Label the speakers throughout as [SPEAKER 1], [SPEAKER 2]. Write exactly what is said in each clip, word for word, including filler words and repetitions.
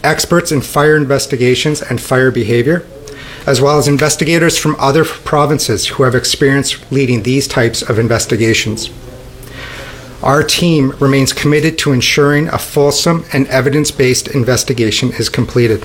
[SPEAKER 1] experts in fire investigations and fire behavior, as well as investigators from other provinces who have experience leading these types of investigations. Our team remains committed to ensuring a fulsome and evidence-based investigation is completed.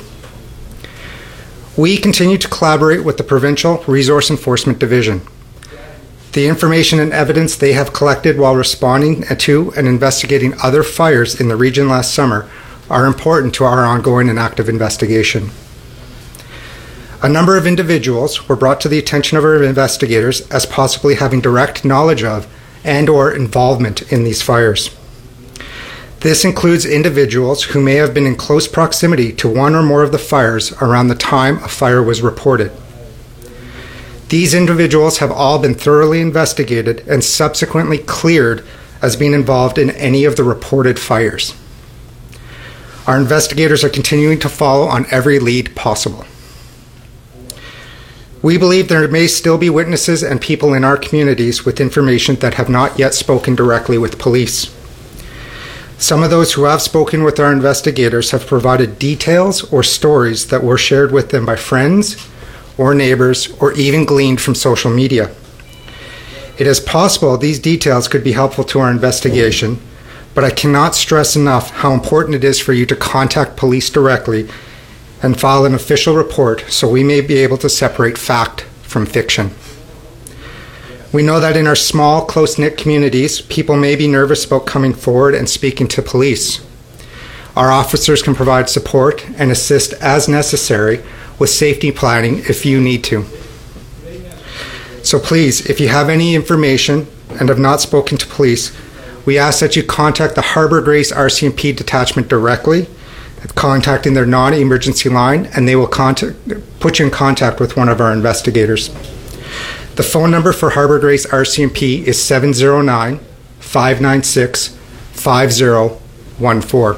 [SPEAKER 1] We continue to collaborate with the Provincial Resource Enforcement Division. The information and evidence they have collected while responding to and investigating other fires in the region last summer are important to our ongoing and active investigation. A number of individuals were brought to the attention of our investigators as possibly having direct knowledge of and or involvement in these fires. This includes individuals who may have been in close proximity to one or more of the fires around the time a fire was reported. These individuals have all been thoroughly investigated and subsequently cleared as being involved in any of the reported fires. Our investigators are continuing to follow on every lead possible. We believe there may still be witnesses and people in our communities with information that have not yet spoken directly with police. Some of those who have spoken with our investigators have provided details or stories that were shared with them by friends or neighbors or even gleaned from social media. It is possible these details could be helpful to our investigation, but I cannot stress enough how important it is for you to contact police directly and file an official report so we may be able to separate fact from fiction. We know that in our small, close-knit communities, people may be nervous about coming forward and speaking to police. Our officers can provide support and assist as necessary with safety planning if you need to. So please, if you have any information and have not spoken to police, we ask that you contact the Harbour Grace R C M P detachment directly, contacting their non-emergency line, and they will contact, put you in contact with one of our investigators. The phone number for Harbour Grace R C M P is seven zero nine, five nine six, five zero one four.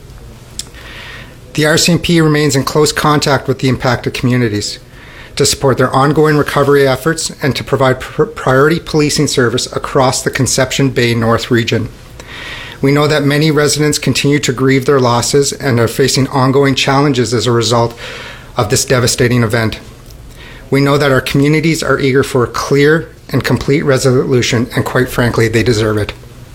[SPEAKER 1] The R C M P remains in close contact with the impacted communities to support their ongoing recovery efforts and to provide pr- priority policing service across the Conception Bay North region. We know that many residents continue to grieve their losses and are facing ongoing challenges as a result of this devastating event. We know that our communities are eager for a clear and complete resolution, and quite frankly, they deserve it.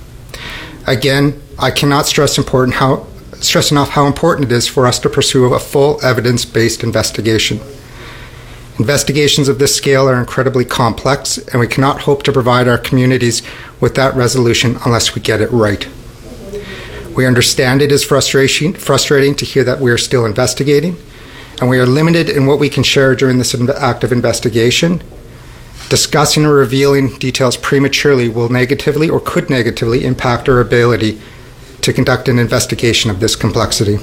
[SPEAKER 1] Again, I cannot stress important how stress enough how important it is for us to pursue a full evidence-based investigation. Investigations of this scale are incredibly complex, and we cannot hope to provide our communities with that resolution unless we get it right. We understand it is frustration, frustrating to hear that we are still investigating, and we are limited in what we can share during this active investigation. Discussing or revealing details prematurely will negatively or could negatively impact our ability to conduct an investigation of this complexity.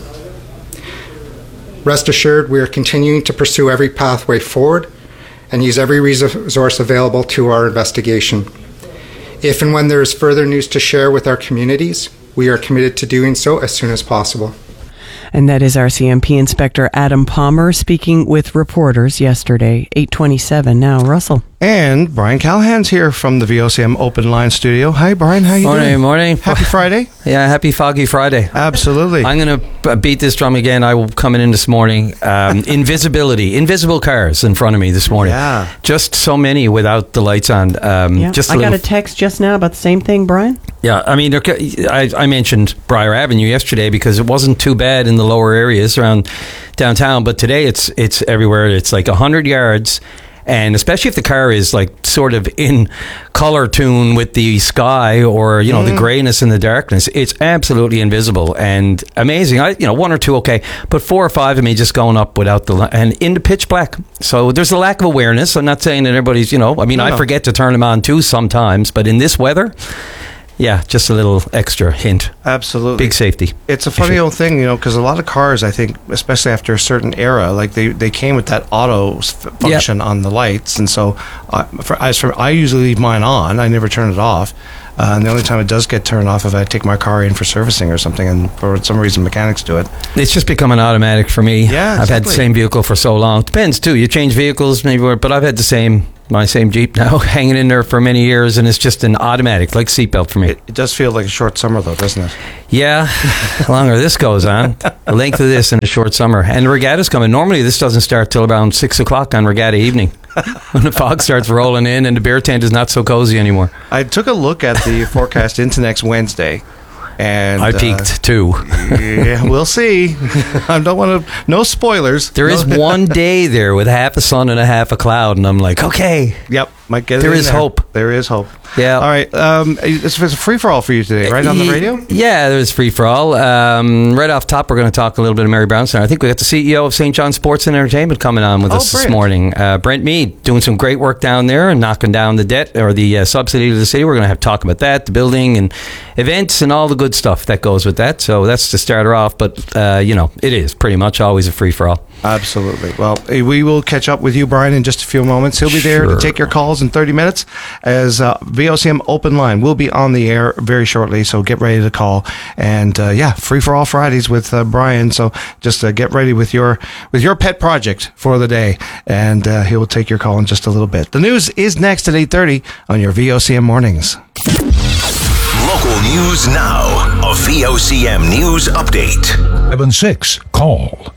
[SPEAKER 1] Rest assured, we are continuing to pursue every pathway forward and use every resource available to our investigation. If and when there is further news to share with our communities, we are committed to doing so as soon as possible.
[SPEAKER 2] And that is R C M P Inspector Adam Palmer speaking with reporters yesterday, eight twenty-seven now. Russell.
[SPEAKER 3] And Brian Callahan's here from the V O C M Open Line Studio. Hi, Brian. How you
[SPEAKER 4] morning,
[SPEAKER 3] doing?
[SPEAKER 4] Morning, morning.
[SPEAKER 3] Happy Friday.
[SPEAKER 4] Yeah, happy Foggy Friday.
[SPEAKER 3] Absolutely.
[SPEAKER 4] I'm going to beat this drum again. I will come in this morning. Um, invisibility. Invisible cars in front of me this morning.
[SPEAKER 3] Yeah.
[SPEAKER 4] Just so many without the lights on. Um,
[SPEAKER 2] yeah.
[SPEAKER 4] just a
[SPEAKER 2] I
[SPEAKER 4] little
[SPEAKER 2] got a text just now about the same thing, Brian.
[SPEAKER 4] Yeah, I mean, I, I mentioned Briar Avenue yesterday because it wasn't too bad in the lower areas around downtown, but today it's it's everywhere. It's like one hundred yards, and especially if the car is like sort of in color tune with the sky or, you know, mm. the grayness and the darkness, it's absolutely invisible and amazing. I, you know, one or two, okay, but four or five of me just going up without the, and into pitch black. So there's a lack of awareness. I'm not saying that everybody's, you know, I mean, no, I forget to turn them on too sometimes, but in this weather, yeah, just a little extra hint.
[SPEAKER 3] Absolutely.
[SPEAKER 4] Big safety.
[SPEAKER 3] It's a funny old thing, you know, because a lot of cars, I think, especially after a certain era, like they, they came with that auto f- function yep. on the lights. And so uh, for, as for, I usually leave mine on. I never turn it off. Uh, and the only time it does get turned off if I take my car in for servicing or something, and for some reason mechanics do it.
[SPEAKER 4] It's just become an automatic for me.
[SPEAKER 3] Yeah,
[SPEAKER 4] exactly. I've had the same vehicle for so long. Depends, too. You change vehicles, maybe, but I've had the same my same Jeep now, hanging in there for many years, and it's just an automatic, like seatbelt for me.
[SPEAKER 3] It, it does feel like a short summer, though, doesn't it?
[SPEAKER 4] Yeah, the longer this goes on, the length of this in a short summer. And the regatta's coming. Normally, this doesn't start till around six o'clock on regatta evening, when the fog starts rolling in and the beer tent is not so cozy anymore.
[SPEAKER 3] I took a look at the forecast into next Wednesday. And
[SPEAKER 4] I peaked, uh, too.
[SPEAKER 3] Yeah, we'll see. I don't want to... No spoilers.
[SPEAKER 4] There
[SPEAKER 3] no.
[SPEAKER 4] is one day there with half a sun and a half a cloud, and I'm like, okay.
[SPEAKER 3] Yep. Might get it
[SPEAKER 4] There
[SPEAKER 3] in
[SPEAKER 4] is
[SPEAKER 3] there.
[SPEAKER 4] hope.
[SPEAKER 3] There is hope.
[SPEAKER 4] Yeah.
[SPEAKER 3] All right. Um, it's, it's a free-for-all for you today, right, on the radio?
[SPEAKER 4] Yeah, there's free-for-all. Um, right off top, we're going to talk a little bit of Mary Brownstone. I think we got the C E O of Saint John Sports and Entertainment coming on with
[SPEAKER 3] oh,
[SPEAKER 4] us
[SPEAKER 3] Brent.
[SPEAKER 4] this morning. Uh, Brent Mead, doing some great work down there and knocking down the debt or the uh, subsidy to the city. We're going to have to talk about that, the building and events and all the good stuff that goes with that. So that's to start her off. But, uh, you know, it is pretty much always a free-for-all.
[SPEAKER 3] Absolutely. Well, we will catch up with you, Brian, in just a few moments. He'll be there
[SPEAKER 4] Sure.
[SPEAKER 3] to take your calls in thirty minutes as uh, V O C M Open Line will be on the air very shortly, so get ready to call. And, uh, yeah, Free for All Fridays with uh, Brian, so just uh, get ready with your with your pet project for the day, and uh, he will take your call in just a little bit. The news is next at eight thirty on your V O C M Mornings.
[SPEAKER 5] Local news now. A V O C M News Update.
[SPEAKER 6] seven six call.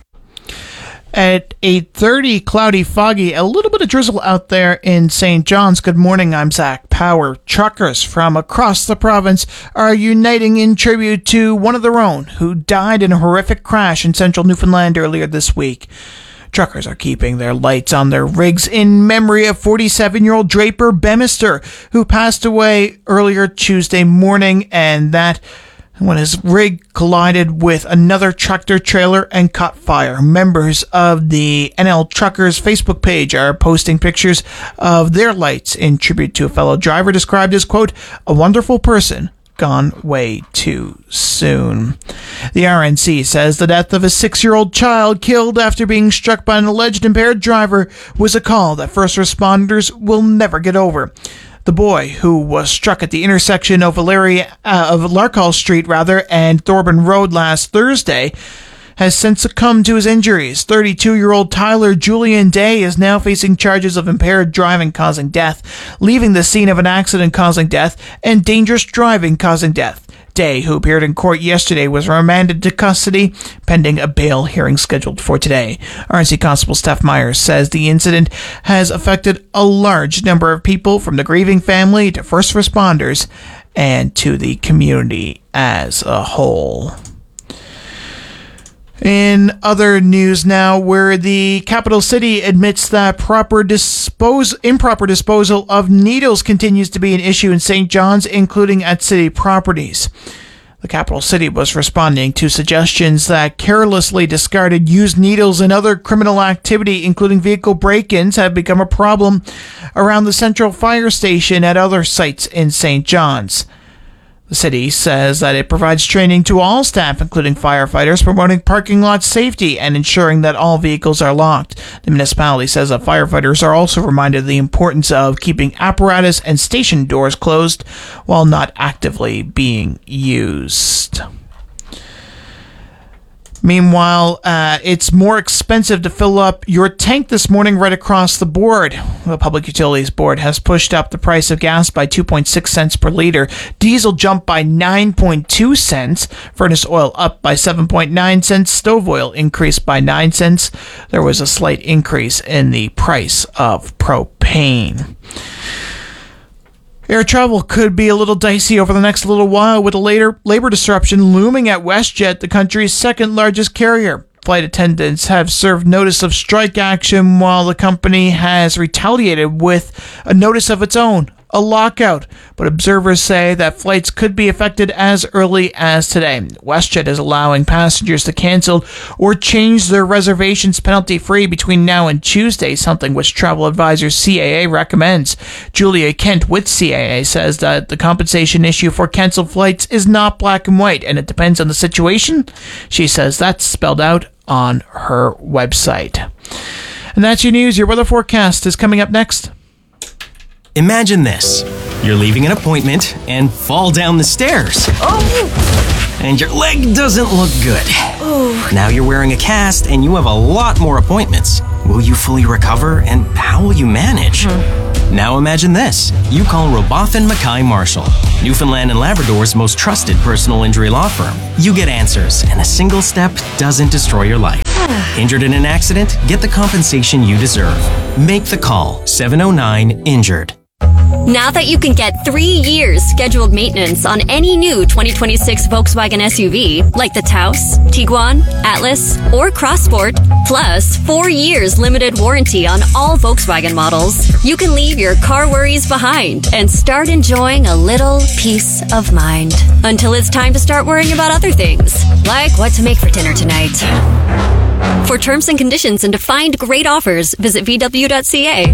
[SPEAKER 7] At eight thirty, cloudy, foggy, a little bit of drizzle out there in Saint John's. Good morning, I'm Zach Power. Truckers from across the province are uniting in tribute to one of their own who died in a horrific crash in central Newfoundland earlier this week. Truckers are keeping their lights on their rigs in memory of forty-seven-year-old Draper Bemister, who passed away earlier Tuesday morning, and that when his rig collided with another tractor trailer and caught fire. Members of the N L Truckers Facebook page are posting pictures of their lights in tribute to a fellow driver described as, quote, a wonderful person gone way too soon. The R N C says the death of a six-year-old child killed after being struck by an alleged impaired driver was a call that first responders will never get over. The boy, who was struck at the intersection of Valeria, uh, of Larkhall Street rather, and Thorburn Road last Thursday, has since succumbed to his injuries. thirty-two-year-old Tyler Julian Day is now facing charges of impaired driving causing death, leaving the scene of an accident causing death, and dangerous driving causing death. Day, who appeared in court yesterday, was remanded to custody pending a bail hearing scheduled for today. R N C Constable Steph Myers says the incident has affected a large number of people, from the grieving family to first responders and to the community as a whole. In other news now, where the capital city admits that proper dispose, improper disposal of needles continues to be an issue in Saint John's, including at city properties. The capital city was responding to suggestions that carelessly discarded used needles and other criminal activity, including vehicle break-ins, have become a problem around the central fire station at other sites in Saint John's. The city says that it provides training to all staff, including firefighters, promoting parking lot safety and ensuring that all vehicles are locked. The municipality says that firefighters are also reminded of the importance of keeping apparatus and station doors closed while not actively being used. Meanwhile, uh, it's more expensive to fill up your tank this morning right across the board. The Public Utilities Board has pushed up the price of gas by two point six cents per liter. Diesel jumped by nine point two cents. Furnace oil up by seven point nine cents. Stove oil increased by nine cents. There was a slight increase in the price of propane. Air travel could be a little dicey over the next little while, with a later labor disruption looming at WestJet, the country's second largest carrier. Flight attendants have served notice of strike action while the company has retaliated with a notice of its own, a lockout. But observers say that flights could be affected as early as today. WestJet is allowing passengers to cancel or change their reservations penalty-free between now and Tuesday, something which travel advisor C A A recommends. Julia Kent with C A A says that the compensation issue for canceled flights is not black and white, and it depends on the situation. She says that's spelled out on her website. And that's your news. Your weather forecast is coming up next.
[SPEAKER 8] Imagine this. You're leaving an appointment and fall down the stairs. Oh! And your leg doesn't look good. Oh. Now you're wearing a cast and you have a lot more appointments. Will you fully recover, and how will you manage? Hmm. Now imagine this. You call Robotham Mackay Marshall, Newfoundland and Labrador's most trusted personal injury law firm. You get answers, and a single step doesn't destroy your life. Injured in an accident? Get the compensation you deserve. Make the call. seven oh nine injured.
[SPEAKER 9] Now that you can get three years scheduled maintenance on any new twenty twenty-six Volkswagen S U V, like the Taos, Tiguan, Atlas, or Crossport, plus four years limited warranty on all Volkswagen models, you can leave your car worries behind and start enjoying a little peace of mind. Until it's time to start worrying about other things, like what to make for dinner tonight. For terms and conditions and to find great offers, visit v w dot c a.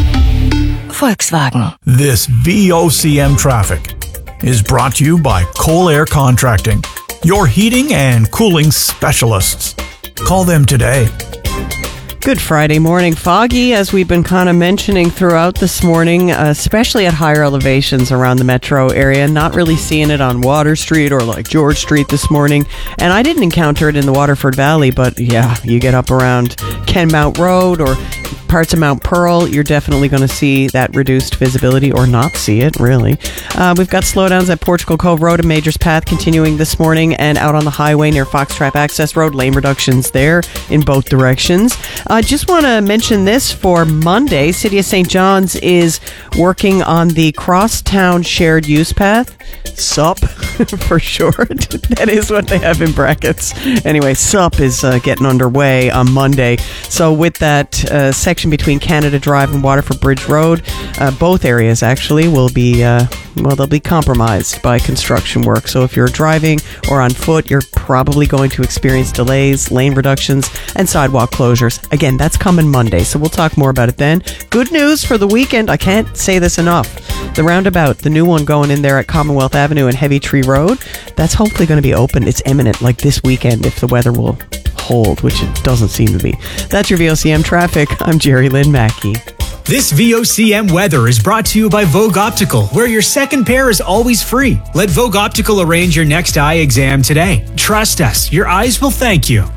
[SPEAKER 10] Volkswagen. This V O C M traffic is brought to you by Coal Air Contracting, your heating and cooling specialists. Call them today.
[SPEAKER 2] Good Friday morning. Foggy, as we've been kind of mentioning throughout this morning, uh, especially at higher elevations around the metro area. Not really seeing it on Water Street or like George Street this morning. And I didn't encounter it in the Waterford Valley, but yeah, you get up around Kenmount Road or parts of Mount Pearl, you're definitely going to see that reduced visibility, or not see it, really. Uh, we've got slowdowns at Portugal Cove Road and Majors Path continuing this morning, and out on the highway near Foxtrap Access Road, lane reductions there in both directions. I uh, just want to mention this for Monday. City of Saint John's is working on the Crosstown Shared Use Path. S U P, for short. That is what they have in brackets. Anyway, S U P is uh, getting underway on Monday. So with that uh, section between Canada Drive and Waterford Bridge Road, uh, both areas actually will be, uh, well, they'll be compromised by construction work. So if you're driving or on foot, you're probably going to experience delays, lane reductions, and sidewalk closures. Again, that's coming Monday, so we'll talk more about it then. Good news for the weekend. I can't say this enough. The roundabout, the new one going in there at Commonwealth Avenue and Heavy Tree Road, that's hopefully going to be open. It's imminent, like this weekend, if the weather will hold, which it doesn't seem to be. That's your V O C M traffic. I'm Jerry Lynn Mackey.
[SPEAKER 11] This V O C M weather is brought to you by Vogue Optical, where your second pair is always free. Let Vogue Optical arrange your next eye exam today. Trust us, your eyes will thank you.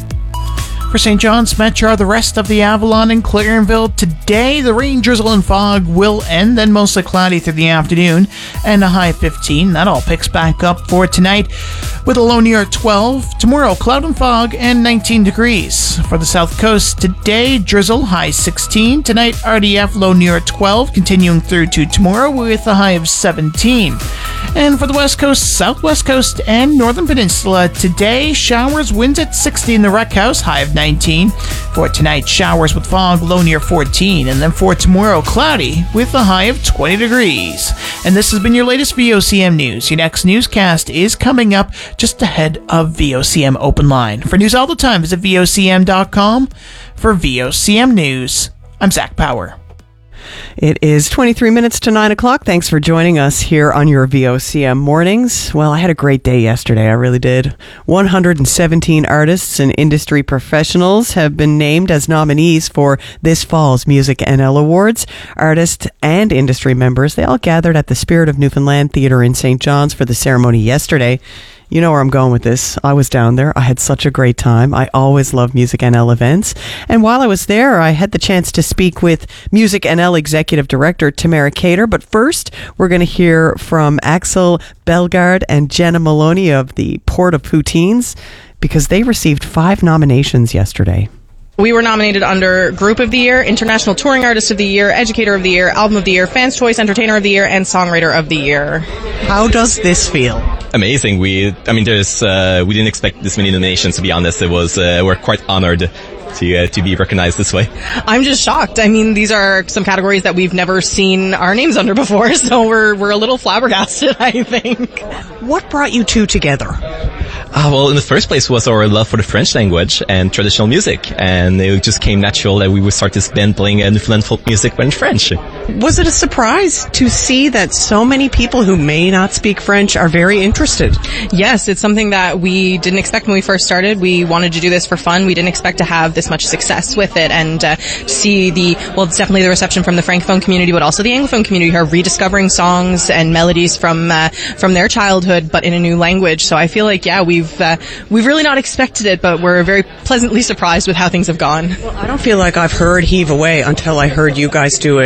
[SPEAKER 7] For Saint John's Metro, the rest of the Avalon and Clarenville today, the rain, drizzle, and fog will end, then mostly cloudy through the afternoon, and a high fifteen. That all picks back up for tonight, with a low near twelve. Tomorrow, cloud and fog, and nineteen degrees. For the South Coast, today, drizzle, high sixteen. Tonight, R D F, low near twelve, continuing through to tomorrow with a high of seventeen. And for the West Coast, Southwest Coast, and Northern Peninsula, today, showers, winds at sixty in the Rec House, high of nineteen. For tonight, showers with fog, low near fourteen. And then for tomorrow, cloudy with a high of twenty degrees. And this has been your latest V O C M news. Your next newscast is coming up just ahead of V O C M Open Line. For news all the time, visit V O C M dot com. For V O C M News, I'm Zach Power.
[SPEAKER 2] It is twenty-three minutes to nine o'clock. Thanks for joining us here on your V O C M mornings. Well, I had a great day yesterday. I really did. one hundred seventeen artists and industry professionals have been named as nominees for this fall's Music N L Awards. Artists and industry members, they all gathered at the Spirit of Newfoundland Theatre in Saint John's for the ceremony yesterday. You know where I'm going with this. I was down there. I had such a great time. I always love Music N L events. And while I was there, I had the chance to speak with Music N L Executive Director Tamara Cater. But first, we're going to hear from Axel Bellegarde and Jenna Maloney of the Port of Poutines, because they received five nominations yesterday.
[SPEAKER 12] We were nominated under Group of the Year, International Touring Artist of the Year, Educator of the Year, Album of the Year, Fans' Choice Entertainer of the Year, and Songwriter of the Year.
[SPEAKER 2] How does this feel?
[SPEAKER 13] Amazing. We, I mean, there's, uh, we didn't expect this many nominations, to be honest. It was, uh, we're quite honored to uh, to be recognized this way.
[SPEAKER 12] I'm just shocked. I mean, these are some categories that we've never seen our names under before, so we're we're a little flabbergasted, I think.
[SPEAKER 2] What brought you two together?
[SPEAKER 13] Uh, well, in the first place was our love for the French language and traditional music, and it just came natural that we would start this band playing uh, Newfoundland folk music but in French.
[SPEAKER 2] Was it a surprise to see that so many people who may not speak French are very interested?
[SPEAKER 12] Yes, it's something that we didn't expect when we first started. We wanted to do this for fun. We didn't expect to have this much success with it, and uh, see the, well, it's definitely the reception from the Francophone community, but also the Anglophone community who are rediscovering songs and melodies from uh, from their childhood, but in a new language. So I feel like, yeah, we've We've, uh, we've really not expected it, but we're very pleasantly surprised with how things have gone.
[SPEAKER 2] Well, I don't feel like I've heard Heave Away until I heard you guys do it en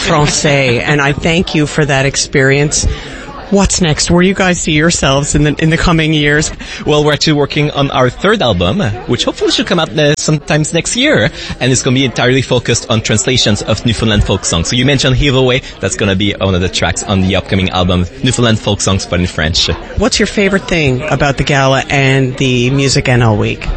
[SPEAKER 2] Francais, and I thank you for that experience. What's next? Where you guys see yourselves in the in the coming years?
[SPEAKER 13] Well, we're actually working on our third album, which hopefully should come out uh, sometimes next year, and it's going to be entirely focused on translations of Newfoundland folk songs. So you mentioned Heave Away, that's going to be one of the tracks on the upcoming album, Newfoundland folk songs but in French.
[SPEAKER 2] What's your favorite thing about the gala and the Music N L week?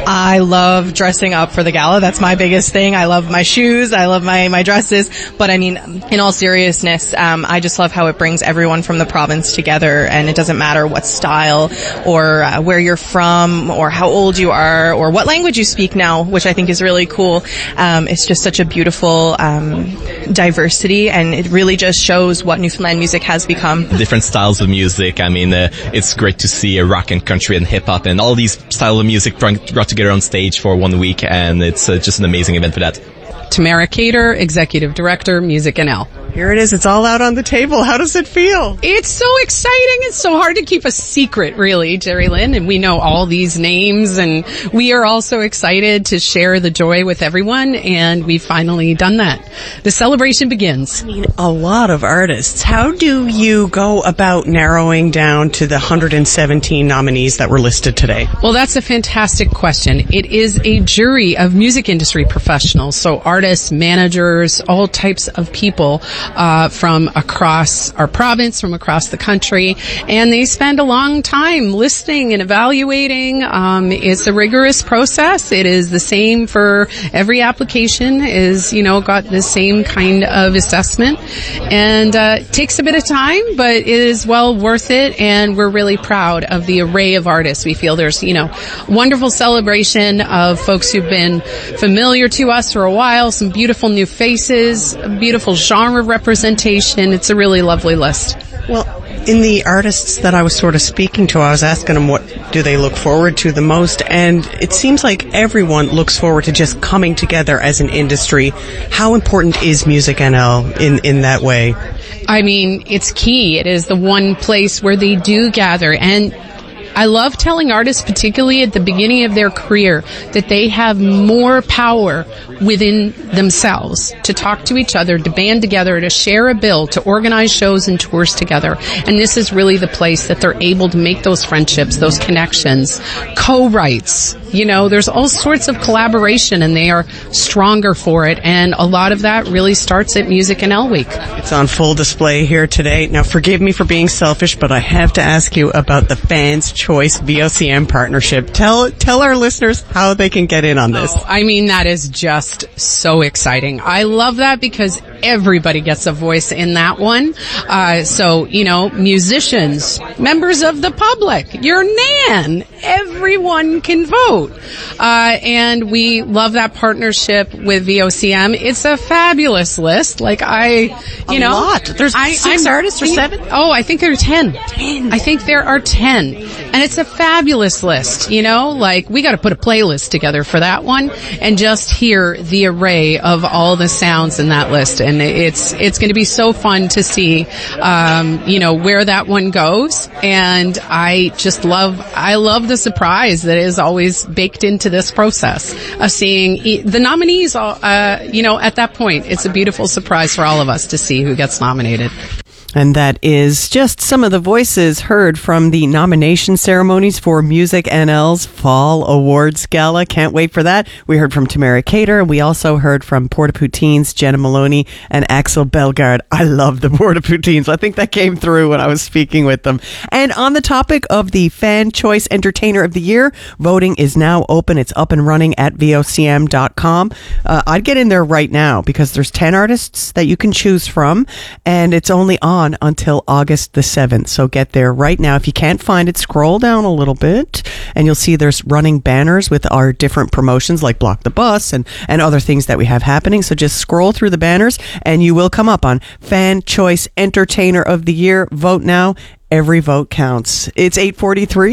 [SPEAKER 12] I love dressing up for the gala. That's my biggest thing. I love my shoes. I love my, my dresses. But I mean, in all seriousness, um, I just love how it brings everyone from the province together, and it doesn't matter what style or uh, where you're from or how old you are or what language you speak now, which I think is really cool. Um, it's just such a beautiful um, diversity, and it really just shows what Newfoundland music has become.
[SPEAKER 13] Different styles of music. I mean, uh, it's great to see a rock and country and hip hop and all these styles of music brought together on stage for one week, and it's uh, just an amazing event for that.
[SPEAKER 14] Tamara Cater, Executive Director, Music N L.
[SPEAKER 2] Here it is. It's all out on the table. How does it feel?
[SPEAKER 14] It's so exciting. It's so hard to keep a secret, really, Jerry Lynn. And we know all these names, and we are also excited to share the joy with everyone. And we've finally done that. The celebration begins.
[SPEAKER 2] I mean, a lot of artists. How do you go about narrowing down to the one hundred seventeen nominees that were listed today?
[SPEAKER 14] Well, that's a fantastic question. It is a jury of music industry professionals. So artists, managers, all types of people. Uh, from across our province, from across the country, and they spend a long time listening and evaluating. Um, it's a rigorous process. It is the same for every application. Is you know got the same kind of assessment, and uh, it takes a bit of time, but it is well worth it. And we're really proud of the array of artists. We feel there's you know wonderful celebration of folks who've been familiar to us for a while. Some beautiful new faces, a beautiful genre representation. It's a really lovely list.
[SPEAKER 2] Well, in the artists that I was sort of speaking to, I was asking them what do they look forward to the most, and it seems like everyone looks forward to just coming together as an industry. How important is Music N L in, in that way?
[SPEAKER 14] I mean, it's key. It is the one place where they do gather, and I love telling artists, particularly at the beginning of their career, that they have more power within themselves to talk to each other, to band together, to share a bill, to organize shows and tours together. And this is really the place that they're able to make those friendships, those connections, co-writes. You know, there's all sorts of collaboration, and they are stronger for it. And a lot of that really starts at Music N L Week.
[SPEAKER 2] It's on full display here today. Now, forgive me for being selfish, but I have to ask you about the Fans Choice V O C M partnership. Tell tell our listeners how they can get in on this.
[SPEAKER 14] Oh, I mean, that is just so exciting. I love that because everybody gets a voice in that one. Uh, so, you know, musicians, members of the public, your nan, everyone can vote. Uh, and we love that partnership with V O C M. It's a fabulous list. Like I, you
[SPEAKER 2] a
[SPEAKER 14] know.
[SPEAKER 2] lot. There's
[SPEAKER 14] I,
[SPEAKER 2] six
[SPEAKER 14] I'm,
[SPEAKER 2] artists or seven?
[SPEAKER 14] Oh, I think there are ten. Ten. I think there are ten. And it's a fabulous list, you know, like we got to put a playlist together for that one and just hear the array of all the sounds in that list. And it's, it's going to be so fun to see, um, you know, where that one goes. And I just love, I love the surprise that is always baked into this process of seeing e- the nominees, uh, you know, at that point. It's a beautiful surprise for all of us to see who gets nominated.
[SPEAKER 2] And that is just some of the voices heard from the nomination ceremonies for Music N L's Fall Awards Gala. Can't wait for that. We heard from Tamara Cater. We also heard from Porta Poutines, Jenna Maloney, and Axel Bellegarde. I love the Porta Poutines. I think that came through when I was speaking with them. And on the topic of the Fan Choice Entertainer of the Year, voting is now open. It's up and running at V O C M dot com. Uh, I'd get in there right now because there's ten artists that you can choose from, and it's only on until August the seventh. So get there right now. If you can't find it, scroll down a little bit and you'll see there's running banners with our different promotions like Block the Bus and, and other things that we have happening. So just scroll through the banners and you will come up on Fan Choice Entertainer of the Year. Vote now. Every vote counts. It's eight forty-three.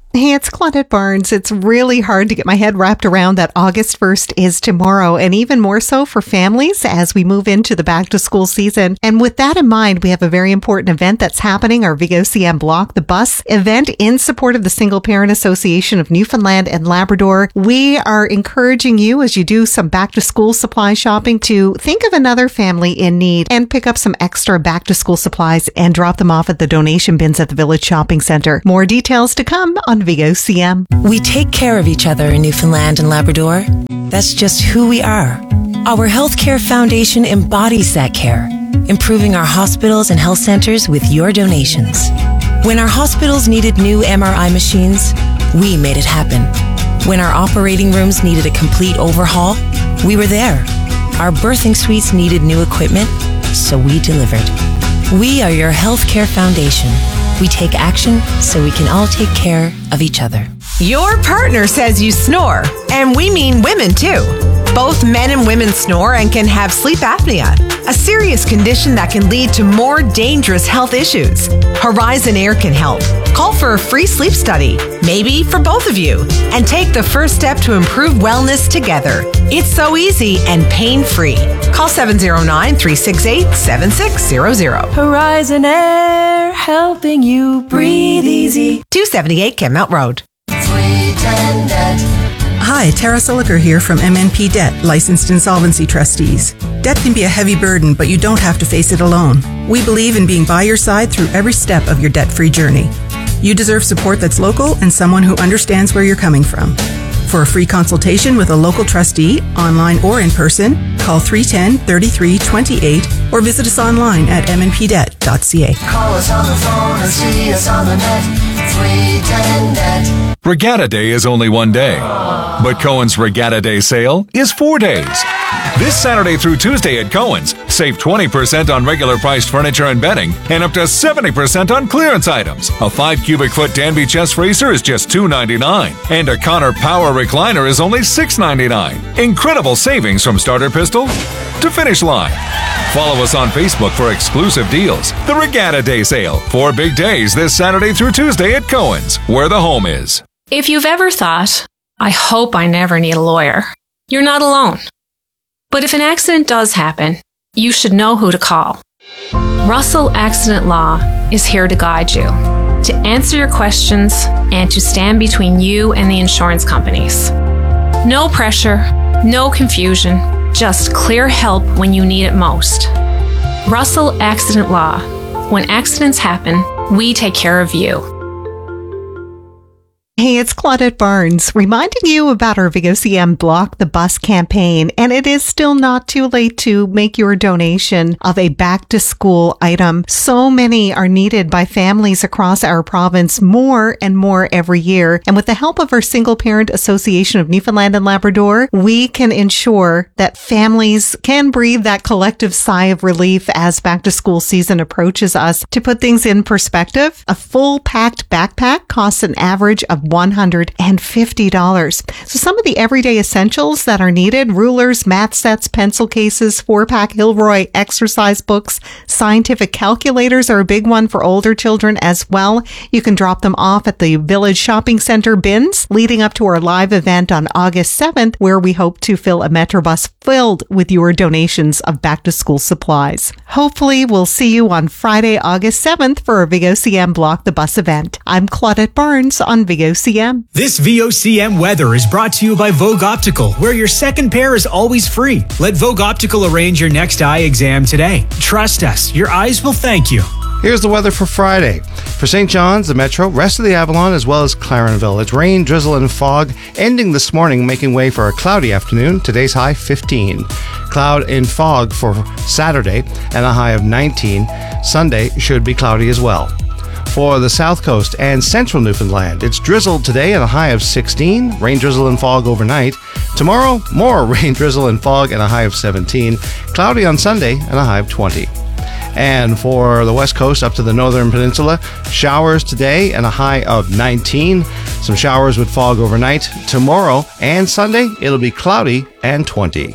[SPEAKER 15] Hey, it's Claudette Barnes. It's really hard to get my head wrapped around that August first is tomorrow, and even more so for families as we move into the back to school season. And with that in mind, we have a very important event that's happening, our V O C M Block the Bus event in support of the Single Parent Association of Newfoundland and Labrador. We are encouraging you as you do some back to school supply shopping to think of another family in need and pick up some extra back to school supplies and drop them off at the donation bins at the Village Shopping Centre. More details to come on V O C M.
[SPEAKER 16] We take care of each other in Newfoundland and Labrador. That's just who we are. Our Healthcare Foundation embodies that care, improving our hospitals and health centers with your donations. When our hospitals needed new M R I machines, we made it happen. When our operating rooms needed a complete overhaul, we were there. Our birthing suites needed new equipment, so we delivered. We are your Healthcare Foundation. We take action so we can all take care of each other.
[SPEAKER 17] Your partner says you snore, and we mean women too. Both men and women snore and can have sleep apnea, a serious condition that can lead to more dangerous health issues. Horizon Air can help. Call for a free sleep study, maybe for both of you, and take the first step to improve wellness together. It's so easy and pain-free. Call seven oh nine, three six eight, seven six zero zero.
[SPEAKER 16] Horizon Air, helping you breathe easy.
[SPEAKER 17] two seventy-eight Kenmount Road.
[SPEAKER 18] Hi, Tara Siliker here from M N P Debt, Licensed Insolvency Trustees. Debt can be a heavy burden, but you don't have to face it alone. We believe in being by your side through every step of your debt-free journey. You deserve support that's local and someone who understands where you're coming from. For a free consultation with a local trustee, online or in person, call three one zero, three three two eight or visit us online at m n p debt dot c a.
[SPEAKER 19] Call us on the phone or see us on the net. three ten net.
[SPEAKER 20] Regatta Day is only one day, but Cohen's Regatta Day sale is four days. This Saturday through Tuesday at Cohen's, save twenty percent on regular priced furniture and bedding and up to seventy percent on clearance items. A five cubic foot Danby chest racer is just two ninety-nine, and a Connor Power recliner is only six ninety-nine. Incredible savings from starter pistol to finish line. Follow us on Facebook for exclusive deals. The Regatta Day sale. Four big days this Saturday through Tuesday at Cohen's, where the home is.
[SPEAKER 21] If you've ever thought, I hope I never need a lawyer, you're not alone. But if an accident does happen, you should know who to call. Russell Accident Law is here to guide you, to answer your questions, and to stand between you and the insurance companies. No pressure, no confusion, just clear help when you need it most. Russell Accident Law. When accidents happen, we take care of you.
[SPEAKER 15] Hey, it's Claudette Barnes reminding you about our V O C M Block the Bus campaign, and it is still not too late to make your donation of a back-to-school item. So many are needed by families across our province, more and more every year. And with the help of our Single Parent Association of Newfoundland and Labrador, we can ensure that families can breathe that collective sigh of relief as back-to-school season approaches us. To put things in perspective, a full-packed backpack costs an average of one hundred fifty dollars. So some of the everyday essentials that are needed: rulers, math sets, pencil cases, four-pack Hilroy exercise books, scientific calculators are a big one for older children as well. You can drop them off at the Village Shopping Centre bins leading up to our live event on August seventh, where we hope to fill a Metrobus filled with your donations of back-to-school supplies. Hopefully, we'll see you on Friday, August seventh for our V O C M Block the Bus event. I'm Claudette Barnes on V O C M.
[SPEAKER 11] This V O C M weather is brought to you by Vogue Optical, where your second pair is always free. Let Vogue Optical arrange your next eye exam today. Trust us, your eyes will thank you.
[SPEAKER 3] Here's the weather for Friday. For Saint John's, the Metro, rest of the Avalon, as well as Clarenville. It's rain, drizzle, and fog, ending this morning, making way for a cloudy afternoon. Today's high, fifteen. Cloud and fog for Saturday, and a high of nineteen. Sunday should be cloudy as well. For the South Coast and Central Newfoundland, it's drizzled today at a high of sixteen. Rain, drizzle, and fog overnight. Tomorrow, more rain, drizzle, and fog and a high of seventeen. Cloudy on Sunday and a high of twenty. And for the West Coast up to the Northern Peninsula, showers today and a high of nineteen. Some showers with fog overnight. Tomorrow and Sunday, it'll be cloudy and twenty.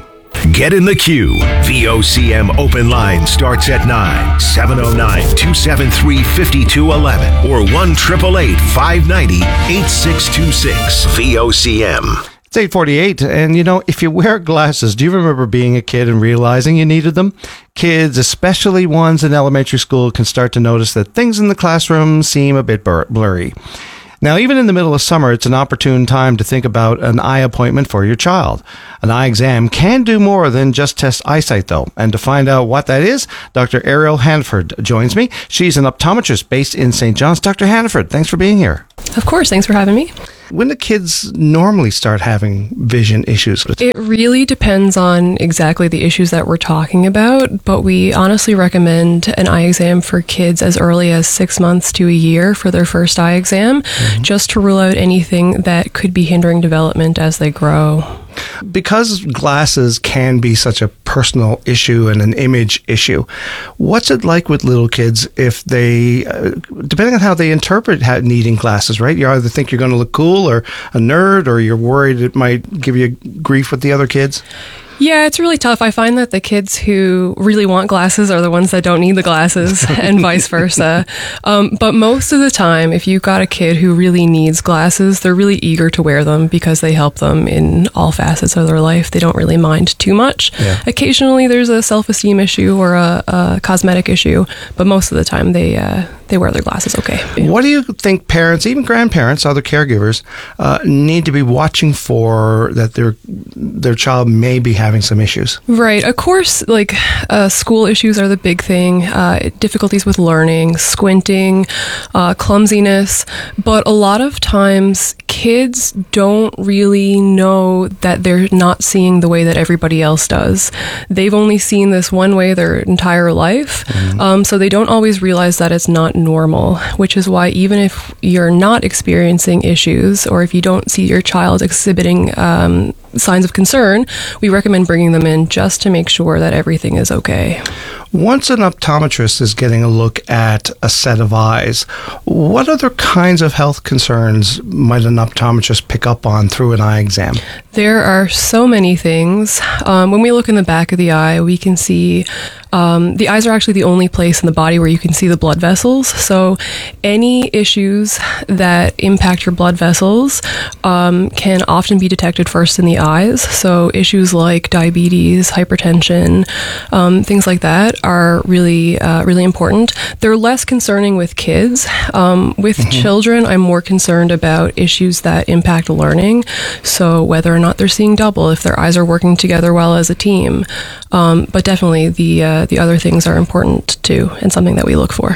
[SPEAKER 5] Get in the queue. V O C M open line starts at nine, seven oh nine, two seven three, five two one one or one eight eight eight, five nine zero, eight six two six. V O C M.
[SPEAKER 3] It's eight forty-eight, and you know, if you wear glasses, do you remember being a kid and realizing you needed them? Kids, especially ones in elementary school, can start to notice that things in the classroom seem a bit blur- blurry. Now, even in the middle of summer, it's an opportune time to think about an eye appointment for your child. An eye exam can do more than just test eyesight, though. And to find out what that is, Doctor Ariel Hanford joins me. She's an optometrist based in Saint John's. Doctor Hanford, thanks for being here.
[SPEAKER 1] Of course, thanks for having me.
[SPEAKER 3] When do kids normally start having vision issues?
[SPEAKER 1] It really depends on exactly the issues that we're talking about, but we honestly recommend an eye exam for kids as early as six months to a year for their first eye exam, mm-hmm. just to rule out anything that could be hindering development as they grow.
[SPEAKER 3] Because glasses can be such a personal issue and an image issue, what's it like with little kids if they, uh, depending on how they interpret how needing glasses, right? You either think you're going to look cool or a nerd, or you're worried it might give you grief with the other kids?
[SPEAKER 1] Yeah, it's really tough. I find that the kids who really want glasses are the ones that don't need the glasses and vice versa. Um, but most of the time, if you've got a kid who really needs glasses, they're really eager to wear them because they help them in all facets of their life. They don't really mind too much. Yeah. Occasionally, there's a self-esteem issue or a, a cosmetic issue, but most of the time, they uh, they wear their glasses okay.
[SPEAKER 3] What do you think parents, even grandparents, other caregivers, uh, need to be watching for that their their child may be having some issues?
[SPEAKER 1] Right. Of course, like uh, school issues are the big thing. Uh, difficulties with learning, squinting, uh, clumsiness. But a lot of times kids don't really know that they're not seeing the way that everybody else does. They've only seen this one way their entire life. Mm-hmm. Um, so they don't always realize that it's not normal, which is why even if you're not experiencing issues or if you don't see your child exhibiting um, signs of concern, we recommend bringing them in just to make sure that everything is okay.
[SPEAKER 3] Once an optometrist is getting a look at a set of eyes, what other kinds of health concerns might an optometrist pick up on through an eye exam?
[SPEAKER 1] There are so many things. Um, when we look in the back of the eye, we can see um, the eyes are actually the only place in the body where you can see the blood vessels. So any issues that impact your blood vessels um, can often be detected first in the eyes. So issues like diabetes, hypertension, um, things like that are really, uh, really important. They're less concerning with kids. Um, with mm-hmm. children, I'm more concerned about issues that impact learning. So whether or not they're seeing double, if their eyes are working together well as a team. Um, but definitely the uh, the other things are important too, and something that we look for.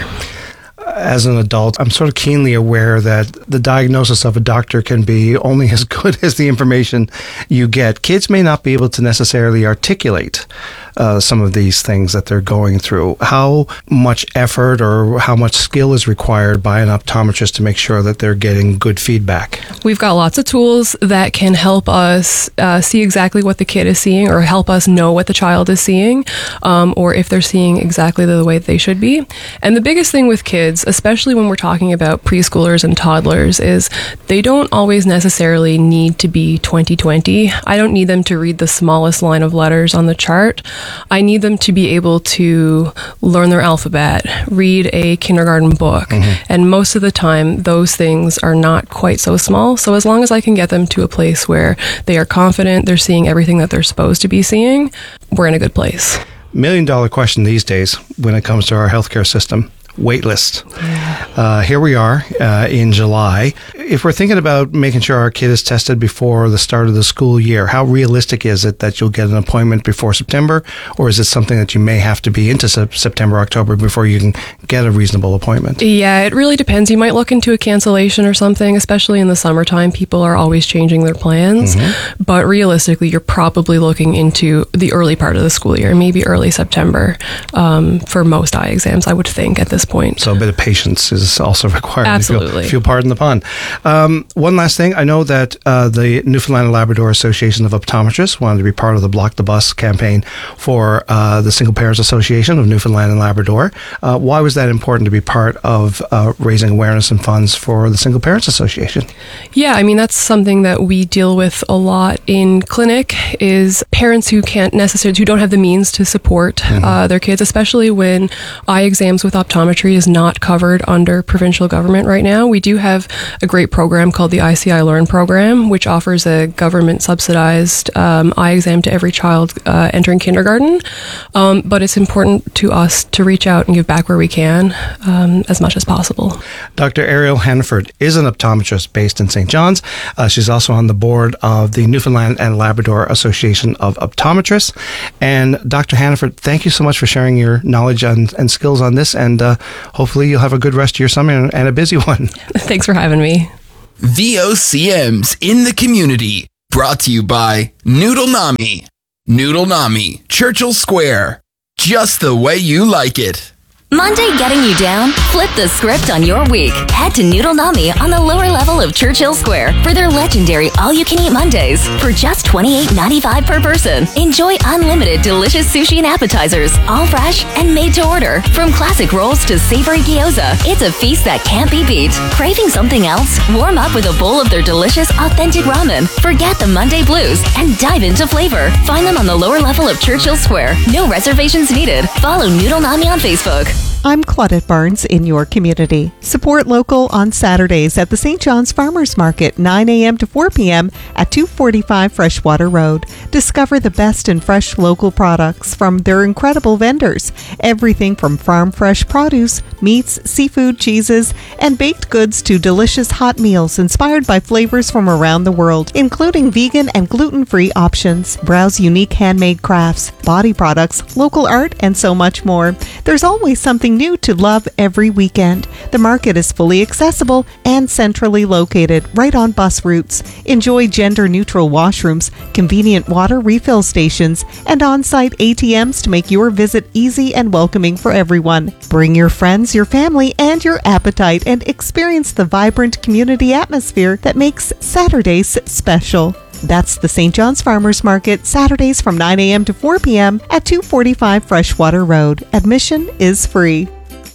[SPEAKER 3] As an adult, I'm sort of keenly aware that the diagnosis of a doctor can be only as good as the information you get. Kids may not be able to necessarily articulate uh, some of these things that they're going through. How much effort or how much skill is required by an optometrist to make sure that they're getting good feedback?
[SPEAKER 1] We've got lots of tools that can help us uh, see exactly what the kid is seeing, or help us know what the child is seeing, um, or if they're seeing exactly the way they should be. And the biggest thing with kids, especially when we're talking about preschoolers and toddlers, is they don't always necessarily need to be twenty twenty. I don't need them to read the smallest line of letters on the chart. I need them to be able to learn their alphabet, read a kindergarten book. Mm-hmm. And most of the time, those things are not quite so small. So as long as I can get them to a place where they are confident, they're seeing everything that they're supposed to be seeing, we're in a good place.
[SPEAKER 3] Million dollar question these days when it comes to our healthcare system. Wait list. Yeah. Uh, here we are uh, in July. If we're thinking about making sure our kid is tested before the start of the school year, how realistic is it that you'll get an appointment before September? Or is it something that you may have to be into se- September, October before you can get a reasonable appointment?
[SPEAKER 1] Yeah, it really depends. You might look into a cancellation or something, especially in the summertime. People are always changing their plans. Mm-hmm. But realistically, you're probably looking into the early part of the school year, maybe early September, um, for most eye exams, I would think, at this point.
[SPEAKER 3] So a bit of patience is also required.
[SPEAKER 1] Absolutely.
[SPEAKER 3] If you feel pardon the pun. Um, one last thing. I know that uh, the Newfoundland and Labrador Association of Optometrists wanted to be part of the Block the Bus campaign for uh, the Single Parents Association of Newfoundland and Labrador. Uh, why was that important to be part of uh, raising awareness and funds for the Single Parents Association?
[SPEAKER 1] Yeah, I mean, that's something that we deal with a lot in clinic is parents who can't necessarily, who don't have the means to support mm-hmm. uh, their kids, especially when eye exams with optometry is not covered under provincial government right now. We do have a great program called the I C I Learn program, which offers a government subsidized um, eye exam to every child uh, entering kindergarten. Um, but it's important to us to reach out and give back where we can um, as much as possible.
[SPEAKER 3] Doctor Ariel Hannaford is an optometrist based in Saint John's. Uh, she's also on the board of the Newfoundland and Labrador Association of Optometrists. And Doctor Hannaford, thank you so much for sharing your knowledge and, and skills on this. And uh, hopefully you'll have a good rest of your summer and, and a busy one.
[SPEAKER 1] Thanks for having me.
[SPEAKER 4] V O C Ms in the community. Brought to you by Noodle Nami. Noodle Nami, Churchill Square. Just the way you like it.
[SPEAKER 22] Monday getting you down? Flip the script on your week. Head to Noodle Nami on the lower level of Churchill Square for their legendary all-you-can-eat Mondays for just twenty-eight ninety-five per person. Enjoy unlimited delicious sushi and appetizers, all fresh and made to order. From classic rolls to savory gyoza, it's a feast that can't be beat. Craving something else? Warm up with a bowl of their delicious, authentic ramen. Forget the Monday blues and dive into flavor. Find them on the lower level of Churchill Square. No reservations needed. Follow Noodle Nami on Facebook.
[SPEAKER 15] I'm Claudette Barnes in your community. Support local on Saturdays at the Saint John's Farmers Market, nine a.m. to four p.m. at two forty-five Freshwater Road. Discover the best in fresh local products from their incredible vendors. Everything from farm fresh produce, meats, seafood, cheeses, and baked goods to delicious hot meals inspired by flavors from around the world, including vegan and gluten-free options. Browse unique handmade crafts, body products, local art, and so much more. There's always something new to love every weekend. The market is fully accessible and centrally located right on bus routes. Enjoy gender-neutral washrooms, convenient water refill stations, and on-site A T Ms to make your visit easy and welcoming for everyone. Bring your friends, your family, and your appetite and experience the vibrant community atmosphere that makes Saturdays special. That's the Saint John's Farmers Market, Saturdays from nine a.m. to four p.m. at two forty-five Freshwater Road. Admission is free.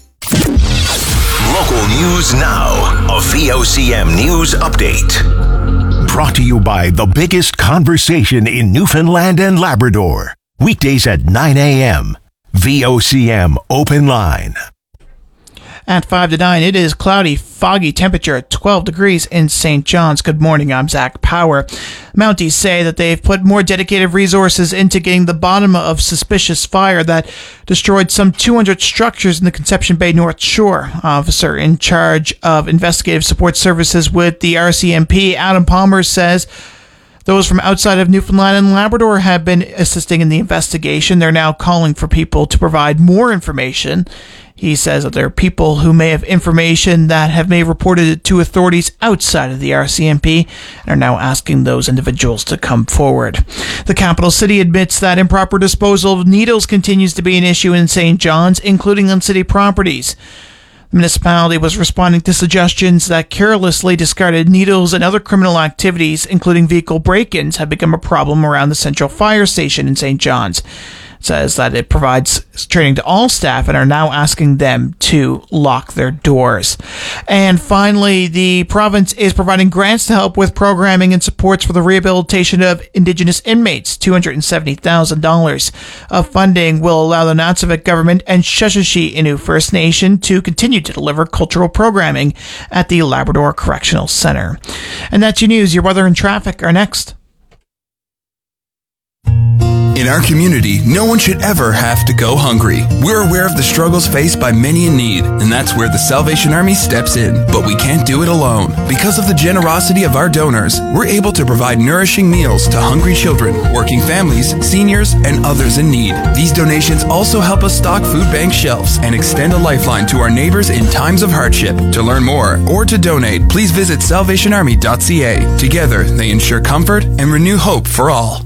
[SPEAKER 5] Local news now. A V O C M News Update. Brought to you by the biggest conversation in Newfoundland and Labrador. Weekdays at nine a.m. V O C M Open Line.
[SPEAKER 7] At five to nine, it is cloudy, foggy, temperature at twelve degrees in Saint John's. Good morning, I'm Zach Power. Mounties say that they've put more dedicated resources into getting the bottom of suspicious fire that destroyed some two hundred structures in the Conception Bay North Shore. Officer in charge of investigative support services with the R C M P, Adam Palmer, says those from outside of Newfoundland and Labrador have been assisting in the investigation. They're now calling for people to provide more information. He says that there are people who may have information that have may reported it to authorities outside of the R C M P and are now asking those individuals to come forward. The capital city admits that improper disposal of needles continues to be an issue in Saint John's, including on city properties. The municipality was responding to suggestions that carelessly discarded needles and other criminal activities, including vehicle break-ins, have become a problem around the Central Fire Station in Saint John's. It says that it provides training to all staff and are now asking them to lock their doors. And finally, the province is providing grants to help with programming and supports for the rehabilitation of Indigenous inmates. two hundred seventy thousand dollars of funding will allow the Natsavik government and Sheshatshiu Innu First Nation to continue to deliver cultural programming at the Labrador Correctional Center. And that's your news. Your weather and traffic are next.
[SPEAKER 4] In our community, no one should ever have to go hungry. We're aware of the struggles faced by many in need, and that's where the Salvation Army steps in. But we can't do it alone. Because of the generosity of our donors, we're able to provide nourishing meals to hungry children, working families, seniors, and others in need. These donations also help us stock food bank shelves and extend a lifeline to our neighbors in times of hardship. To learn more or to donate, please visit salvation army dot c a. Together, they ensure comfort and renew hope for all.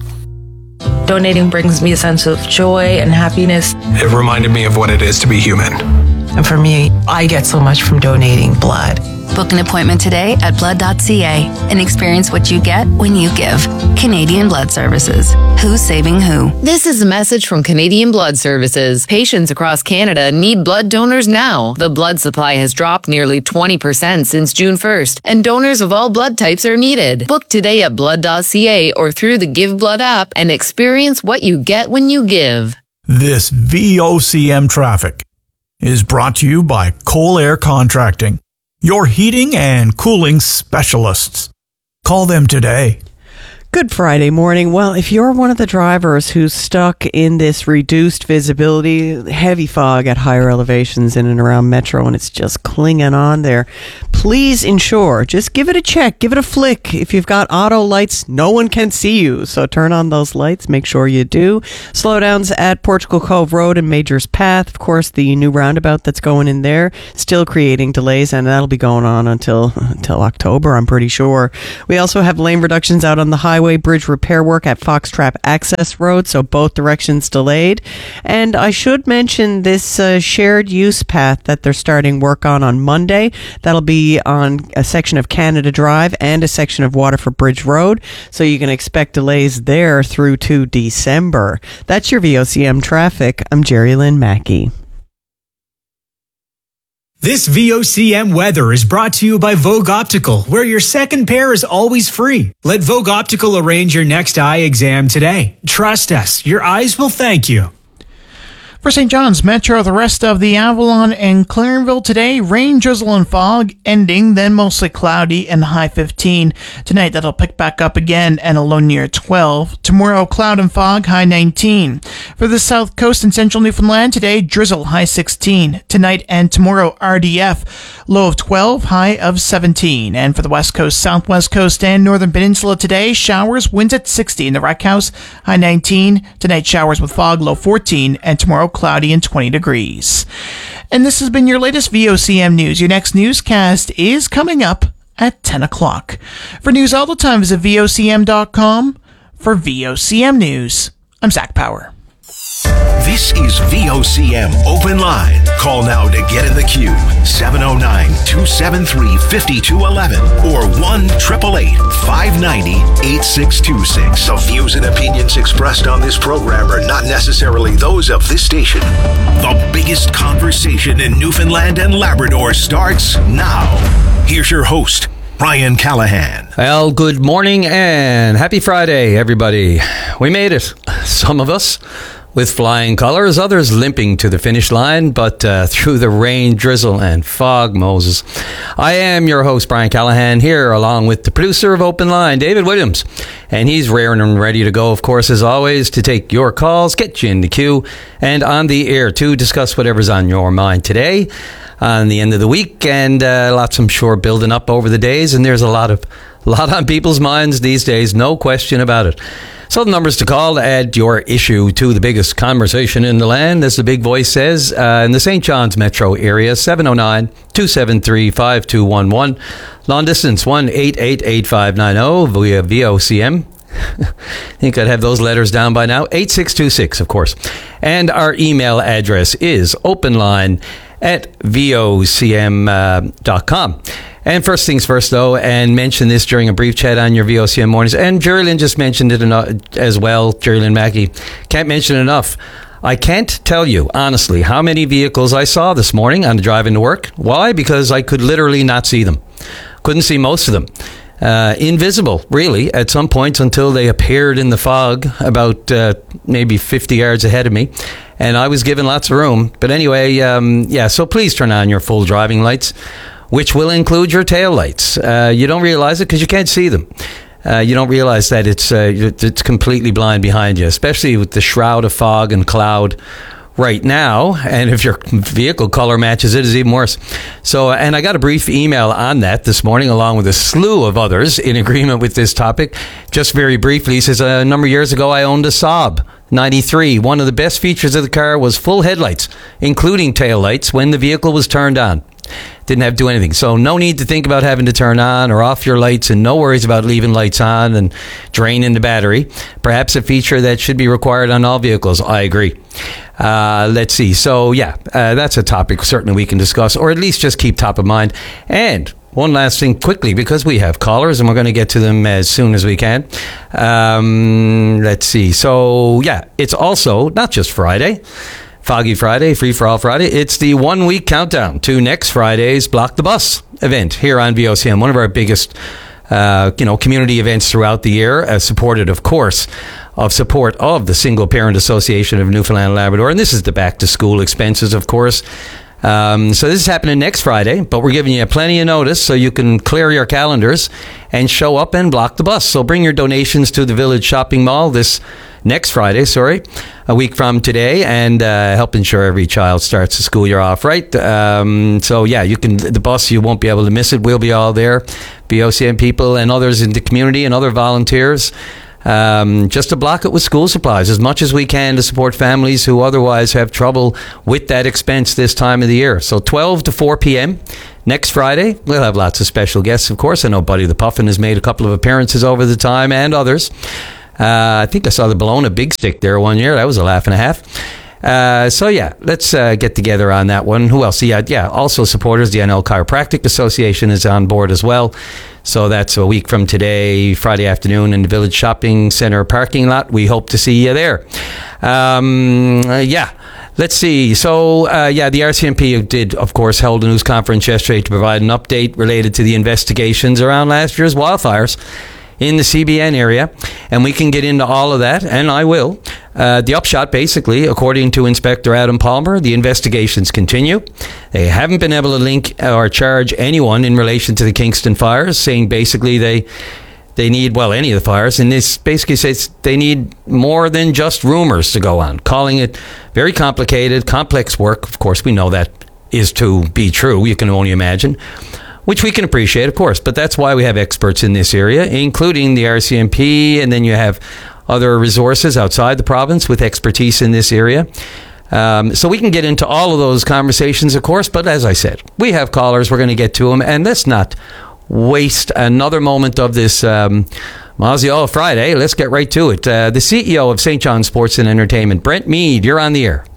[SPEAKER 23] Donating brings me a sense of joy and happiness.
[SPEAKER 24] It reminded me of what it is to be human.
[SPEAKER 6] And for me, I get so much from donating blood.
[SPEAKER 22] Book an appointment today at blood dot c a and experience what you get when you give. Canadian Blood Services. Who's saving who?
[SPEAKER 8] This is a message from Canadian Blood Services. Patients across Canada need blood donors now. The blood supply has dropped nearly twenty percent since June first, and donors of all blood types are needed. Book today at blood dot c a or through the Give Blood app and experience what you get when you give.
[SPEAKER 10] This V O C M traffic is brought to you by Coal Air Contracting, your heating and cooling specialists. Call them today.
[SPEAKER 2] Good Friday morning. Well, if you're one of the drivers who's stuck in this reduced visibility, heavy fog at higher elevations in and around Metro, and it's just clinging on there, please ensure, just give it a check, give it a flick. If you've got auto lights, no one can see you, so turn on those lights, make sure you do. Slowdowns at Portugal Cove Road and Major's Path. Of course, the new roundabout that's going in there, still creating delays, and that'll be going on until, until October, I'm pretty sure. We also have lane reductions out on the highway. Bridge repair work at Foxtrap Access Road, so both directions delayed. And I should mention this uh, shared use path that they're starting work on on Monday. That'll be on a section of Canada Drive and a section of Waterford Bridge Road, so you can expect delays there through to December. That's your V O C M traffic. I'm Jerry Lynn Mackey.
[SPEAKER 11] This V O C M weather is brought to you by Vogue Optical, where your second pair is always free. Let Vogue Optical arrange your next eye exam today. Trust us, your eyes will thank you.
[SPEAKER 7] For Saint John's Metro, the rest of the Avalon and Clarenville today, rain, drizzle, and fog ending, then mostly cloudy and high fifteen. Tonight, that'll pick back up again and a low near twelve. Tomorrow, cloud and fog, high nineteen. For the south coast and central Newfoundland, today, drizzle, high sixteen. Tonight and tomorrow, R D F, low of twelve, high of seventeen. And for the west coast, southwest coast, and northern peninsula today, showers, winds at sixty. In the Rack House, high nineteen. Tonight, showers with fog, low fourteen. And tomorrow, cloudy and twenty degrees. And this has been your latest V O C M news. Your next newscast is coming up at ten o'clock. For news all the time, visit V O C M dot com. For V O C M News, I'm Zach Power.
[SPEAKER 5] This is V O C M Open Line. Call now to get in the queue. seven oh nine, two seven three, five two one one or one eight eight eight, five nine zero, eight six two six.
[SPEAKER 23] The views and opinions expressed on this program are not necessarily those of this station.
[SPEAKER 5] The biggest conversation in Newfoundland and Labrador starts now. Here's your host, Brian Callahan.
[SPEAKER 24] Well, good morning and happy Friday, everybody. We made it. Some of us with flying colors, others limping to the finish line, but uh, through the rain, drizzle, and fog, Moses. I am your host, Brian Callahan, here along with the producer of Open Line, David Williams. And he's raring and ready to go, of course, as always, to take your calls, get you in the queue, and on the air to discuss whatever's on your mind today, on the end of the week, and uh, lots, I'm sure, building up over the days, and there's a lot of a lot on people's minds these days, no question about it. So the numbers to call to add your issue to the biggest conversation in the land, as the big voice says, uh, in the Saint John's metro area, seven oh nine, two seven three, five two one one. Long distance, one eight eight eight, five nine zero via V O C M. I think I'd have those letters down by now. eight six two six, of course. And our email address is openline at V O C M dot com. And first things first, though, and mention this during a brief chat on your V O C M mornings. And Jerry Lynn just mentioned it as well, Jerry Lynn Mackey. Can't mention it enough. I can't tell you, honestly, how many vehicles I saw this morning on the drive into work. Why? Because I could literally not see them. Couldn't see most of them. Uh, invisible, really, at some points until they appeared in the fog about uh, maybe fifty yards ahead of me. And I was given lots of room. But anyway, um, yeah, so please turn on your full driving lights, which will include your tail lights. Uh, you don't realize it because you can't see them. Uh, you don't realize that it's uh, it's completely blind behind you, especially with the shroud of fog and cloud right now. And if your vehicle color matches it, it's even worse. So, and I got a brief email on that this morning, along with a slew of others in agreement with this topic. Just very briefly, he says, a number of years ago, I owned a Saab ninety-three. One of the best features of the car was full headlights, including tail lights, when the vehicle was turned on. Didn't have to do anything. So no need to think about having to turn on or off your lights, and no worries about leaving lights on and draining the battery. Perhaps a feature that should be required on all vehicles. I agree. Uh, let's see. So, yeah, uh, that's a topic certainly we can discuss, or at least just keep top of mind. And one last thing quickly, because we have callers and we're going to get to them as soon as we can. Um, let's see. So, yeah, it's also not just Friday, Foggy Friday, Free for All Friday. It's the one-week countdown to next Friday's Block the Bus event here on V O C M, one of our biggest uh, you know, community events throughout the year, uh, supported, of course, of support of the Single Parent Association of Newfoundland and Labrador. And this is the back-to-school expenses, of course. Um, so this is happening next Friday, but we're giving you plenty of notice so you can clear your calendars and show up and block the bus. So bring your donations to the Village Shopping Mall this next Friday, sorry, a week from today, and uh, help ensure every child starts the school year off right. Um, so yeah, you can, the bus, you won't be able to miss it. We'll be all there, B O C M people and others in the community and other volunteers. Um, just to block it with school supplies as much as we can to support families who otherwise have trouble with that expense this time of the year. So twelve to four p.m. next Friday. We'll have lots of special guests, of course. I know Buddy the Puffin has made a couple of appearances over the time, and others. Uh, I think I saw the Bologna Big Stick there one year. That was a laugh and a half. Uh, so yeah, let's uh, get together on that one. Who else? Yeah, yeah. Also supporters, the N L Chiropractic Association is on board as well. So that's a week from today, Friday afternoon, in the Village Shopping Centre parking lot. We hope to see you there. Um, uh, yeah. Let's see. So, uh, yeah, the R C M P did, of course, hold a news conference yesterday to provide an update related to the investigations around last year's wildfires in the C B N area, and we can get into all of that, and I will. Uh, the upshot, basically, according to Inspector Adam Palmer, the investigations continue. They haven't been able to link or charge anyone in relation to the Kingston fires, saying basically they they need, well, any of the fires, and this basically says they need more than just rumors to go on, calling it very complicated, complex work. Of course, we know that is to be true. You can only imagine. Which we can appreciate, of course, but that's why we have experts in this area, including the R C M P, and then you have other resources outside the province with expertise in this area. Um, so we can get into all of those conversations, of course, but as I said, we have callers, we're going to get to them, and let's not waste another moment of this um, Mazio Friday. Let's get right to it. Uh, the C E O of Saint John Sports and Entertainment, Brent Mead, you're on the air.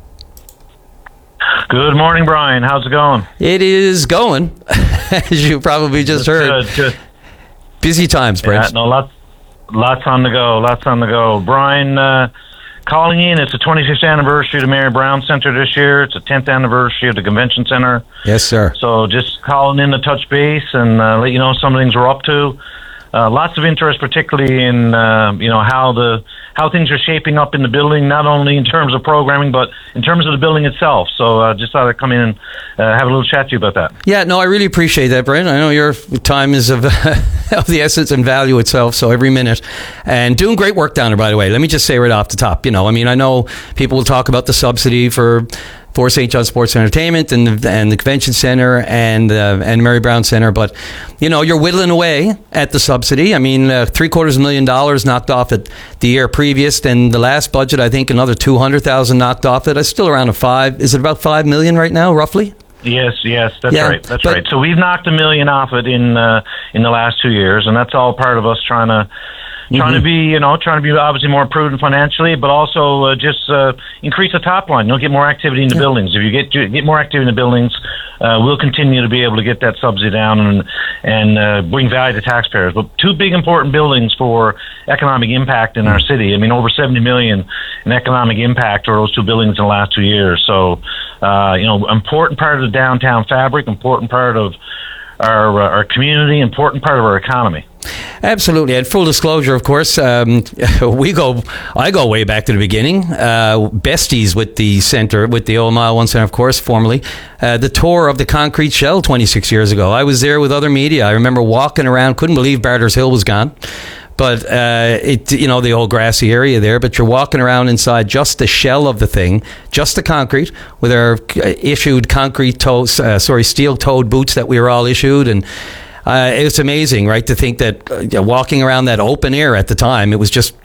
[SPEAKER 9] Good morning, Brian. How's it going?
[SPEAKER 24] It is going, as you probably just heard.
[SPEAKER 9] Good, good.
[SPEAKER 24] Busy times, Brent.
[SPEAKER 9] Yeah, no, lots, lots on the go. Lots on the go. Brian, uh, calling in. It's the twenty-fifth anniversary of the Mary Brown Center this year. It's the tenth anniversary of the Convention Center.
[SPEAKER 24] Yes, sir.
[SPEAKER 9] So just calling in to touch base and uh, let you know some of the things we're up to. Uh, lots of interest, particularly in uh, you know how the how things are shaping up in the building, not only in terms of programming, but in terms of the building itself. So uh, just thought I'd come in and uh, have a little chat to you about that.
[SPEAKER 24] Yeah, no, I really appreciate that, Brent. I know your time is of, of the essence and value itself, so every minute. And doing great work down there, by the way. Let me just say right off the top, you know, I mean, I know people will talk about the subsidy for for Saint John Sports and Entertainment and the, and the Convention Center and uh, and Mary Brown Center, but you know you're whittling away at the subsidy. I mean, uh, three quarters of a million dollars knocked off it the year previous, and the last budget, I think, another two hundred thousand knocked off it. It's still around a five. Is it about five million right now, roughly?
[SPEAKER 9] Yes, yes, that's
[SPEAKER 24] Yeah,
[SPEAKER 9] right. That's
[SPEAKER 24] but-
[SPEAKER 9] right. So we've knocked a million off it in uh, in the last two years, and that's all part of us trying to. Trying to be, you know, trying to be obviously more prudent financially, but also uh, just uh, increase the top line. You know, get more activity in the buildings. If you get get more activity in the buildings, uh, we'll continue to be able to get that subsidy down and and uh, bring value to taxpayers. But two big important buildings for economic impact in our city. I mean, over seventy million in economic impact are those two buildings in the last two years. So, uh, you know, important part of the downtown fabric, important part of our uh, our community, important part of our economy.
[SPEAKER 24] Absolutely. And full disclosure, of course, um, we go, I go way back to the beginning. Uh, besties with the center, with the old Mile One Center, of course, formerly. Uh, the tour of the concrete shell twenty-six years ago. I was there with other media. I remember walking around, couldn't believe Barter's Hill was gone. But, uh, it, you know, the old grassy area there, but you're walking around inside just the shell of the thing, just the concrete, with our issued concrete toes, uh, sorry, steel-toed boots that we were all issued. And uh, it's amazing, right, to think that uh, walking around that open air at the time, it was just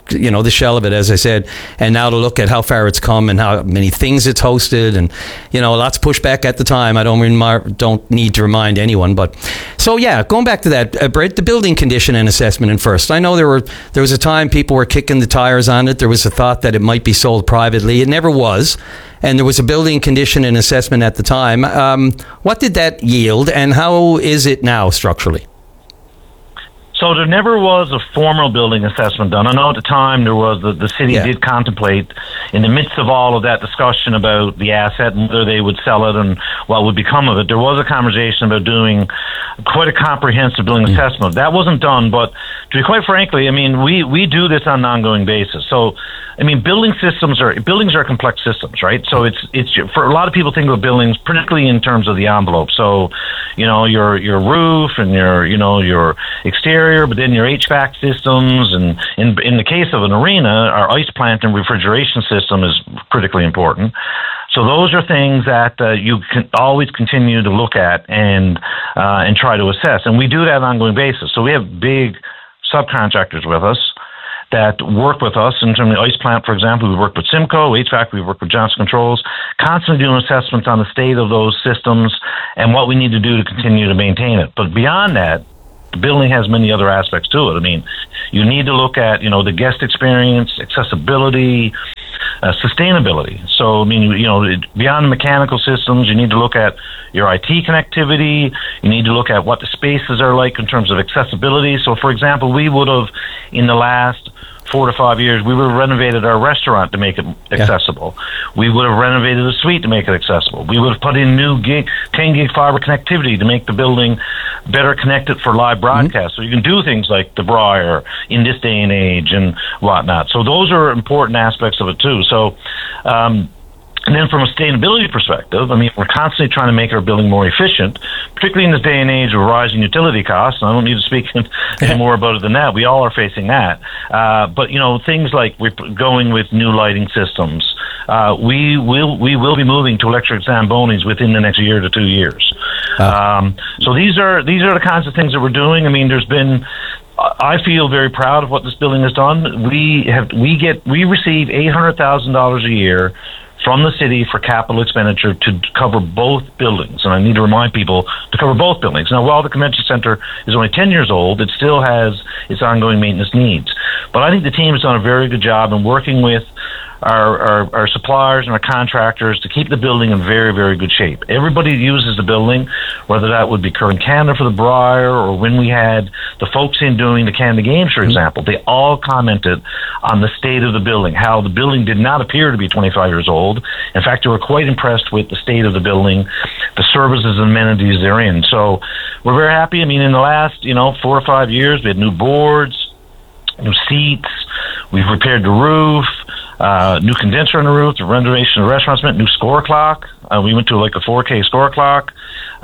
[SPEAKER 24] you know, the shell of it, as I said, and now to look at how far it's come and how many things it's hosted, and you know, lots of pushback at the time. I don't remi- don't need to remind anyone, but so yeah, going back to that, uh, Brett, the building condition and assessment in first. I know there were there was a time people were kicking the tires on it. There was a thought that it might be sold privately. It never was, and there was a building condition and assessment at the time. Um, what did that yield, and how is it now structurally?
[SPEAKER 9] So there never was a formal building assessment done. I know at the time there was, the, the city yeah. did contemplate, in the midst of all of that discussion about the asset and whether they would sell it and what would become of it, there was a conversation about doing quite a comprehensive building mm. assessment. That wasn't done, but to be quite frankly, I mean, we, we do this on an ongoing basis. So, I mean, building systems are, buildings are complex systems, right? So it's, it's, for a lot of people think of buildings, particularly in terms of the envelope. So, you know, your, your roof and your, you know, your exterior, but then your H V A C systems, and in in the case of an arena, our ice plant and refrigeration system is critically important. So those are things that uh, you can always continue to look at and uh, and try to assess, and we do that on an ongoing basis. So we have big subcontractors with us that work with us in terms of the ice plant, for example. We work with Simcoe, H V A C, we work with Johnson Controls, constantly doing assessments on the state of those systems and what we need to do to continue to maintain it. But beyond that, the building has many other aspects to it. I mean, you need to look at, you know, the guest experience, accessibility, uh, sustainability. So, I mean, you know, beyond the mechanical systems, you need to look at your I T connectivity. You need to look at what the spaces are like in terms of accessibility. So, for example, we would have, in the last four to five years, we would have renovated our restaurant to make it accessible. Yeah. We would have renovated the suite to make it accessible. We would have put in new gig, ten gig fiber connectivity to make the building better connected for live broadcast. Mm-hmm. So you can do things like the Briar in this day and age and whatnot. So those are important aspects of it too. So, um, and then from a sustainability perspective, I mean, we're constantly trying to make our building more efficient, particularly in this day and age of rising utility costs. And I don't need to speak any more about it than that. We all are facing that. Uh, but, you know, things like we're going with new lighting systems. Uh, we will we will be moving to electric Zambonis within the next year to two years. Uh. Um, so these are these are the kinds of things that we're doing. I mean, there's been... I feel very proud of what this building has done. We have we get we receive eight hundred thousand dollars a year from the city for capital expenditure to cover both buildings. And I need to remind people to cover both buildings. Now, while the convention center is only ten years old, it still has its ongoing maintenance needs. But I think the team has done a very good job in working with Our, our, our suppliers and our contractors to keep the building in very, very good shape. Everybody uses the building, whether that would be Current Canada for the Briar or when we had the folks in doing the Canada Games, for example, they all commented on the state of the building, how the building did not appear to be twenty-five years old. In fact, they were quite impressed with the state of the building, the services and amenities they're in. So we're very happy. I mean, in the last, you know, four or five years, we had new boards, new seats, we've repaired the roof, Uh, new condenser on the roof, the renovation of the restaurant, new score clock. Uh, we went to like a four K score clock.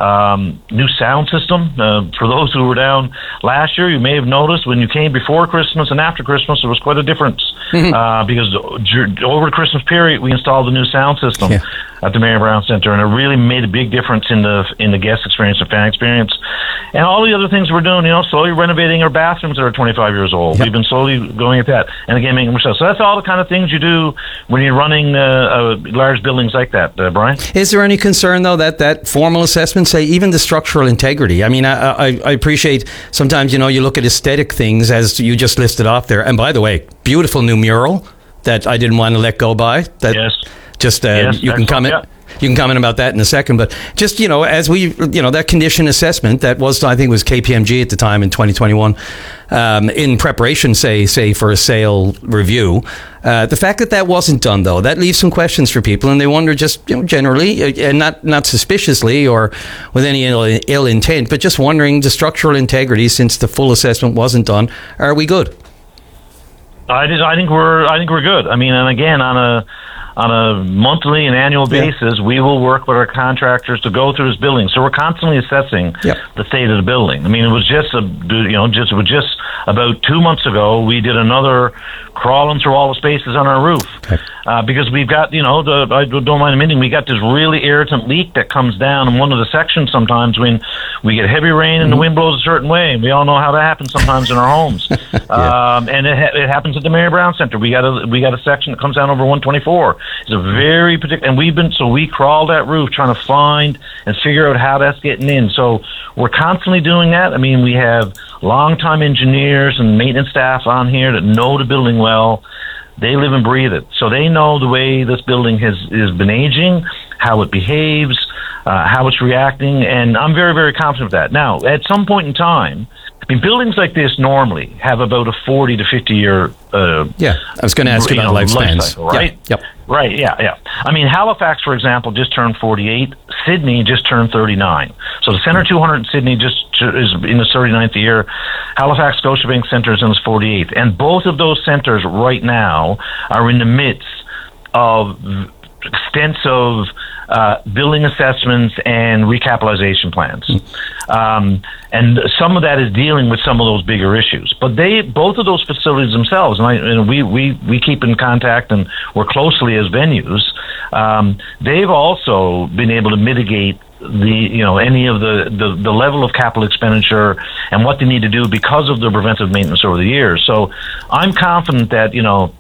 [SPEAKER 9] Um, new sound system. Uh, for those who were down last year, you may have noticed when you came before Christmas and after Christmas, there was quite a difference. uh, because over the Christmas period, we installed a new sound system yeah. at the Mary Brown Center, and it really made a big difference in the in the guest experience and fan experience. And all the other things we're doing, you know, slowly renovating our bathrooms that are twenty-five years old. Yep. We've been slowly going at that. And again, making them so. So that's all the kind of things you do when you're running uh, uh, large buildings like that, uh, Brian.
[SPEAKER 24] Is there any concern, though, that that formal assessment, say, even the structural integrity? I mean, I, I, I appreciate sometimes, you know, you look at aesthetic things, as you just listed off there. And by the way, beautiful new mural that I didn't want to let go by. That
[SPEAKER 9] yes.
[SPEAKER 24] Just, uh,
[SPEAKER 9] yes,
[SPEAKER 24] you can comment.
[SPEAKER 9] Yeah.
[SPEAKER 24] You can comment about that in a second, but just, you know, as we, you know, that condition assessment that was, I think it was K P M G at the time in twenty twenty-one, um, in preparation, say, say for a sale review, uh, the fact that that wasn't done, though, that leaves some questions for people, and they wonder just, you know, generally, and not, not suspiciously or with any ill, ill intent, but just wondering the structural integrity, since the full assessment wasn't done, are we good?
[SPEAKER 9] I, just, I think we're, I think we're good. I mean, and again, on a, on a monthly and annual basis, yeah. we will work with our contractors to go through this building. So we're constantly assessing yep. the state of the building. I mean, it was just a, you know, just it was just about two months ago we did another crawling through all the spaces on our roof. uh, because we've got, you know, the, I don't mind admitting, we got this really irritant leak that comes down in one of the sections sometimes when we get heavy rain and the wind blows a certain way, and we all know how that happens sometimes in our homes. yeah. um, and it, ha- it happens at the Mary Brown Center. We got a we got a section that comes down over one twenty-four. It's a very particular, and we've been so we crawled that roof trying to find and figure out how that's getting in. So we're constantly doing that. I mean, we have longtime engineers and maintenance staff on here that know the building well. They live and breathe it. So they know the way this building has, has been aging, how it behaves, uh, how it's reacting, and I'm very, very confident of that. Now, at some point in time, I mean, buildings like this normally have about a forty to fifty year uh,
[SPEAKER 24] yeah, I was going to ask you, you about know, lifespans.
[SPEAKER 9] Life cycle, right?
[SPEAKER 24] Yep. yep.
[SPEAKER 9] Right, yeah, yeah. I mean, Halifax, for example, just turned forty-eight. Sydney just turned thirty-nine. So the Centre two hundred in Sydney just is in its thirty-ninth year. Halifax Scotiabank Centre is in its forty-eighth. And both of those centres right now are in the midst of extensive uh, building assessments and recapitalization plans. Mm. Um, and some of that is dealing with some of those bigger issues. But they, both of those facilities themselves, and, I, and we, we, we keep in contact and work closely as venues, um, they've also been able to mitigate the you know any of the, the the level of capital expenditure and what they need to do because of the preventive maintenance over the years. So I'm confident that you know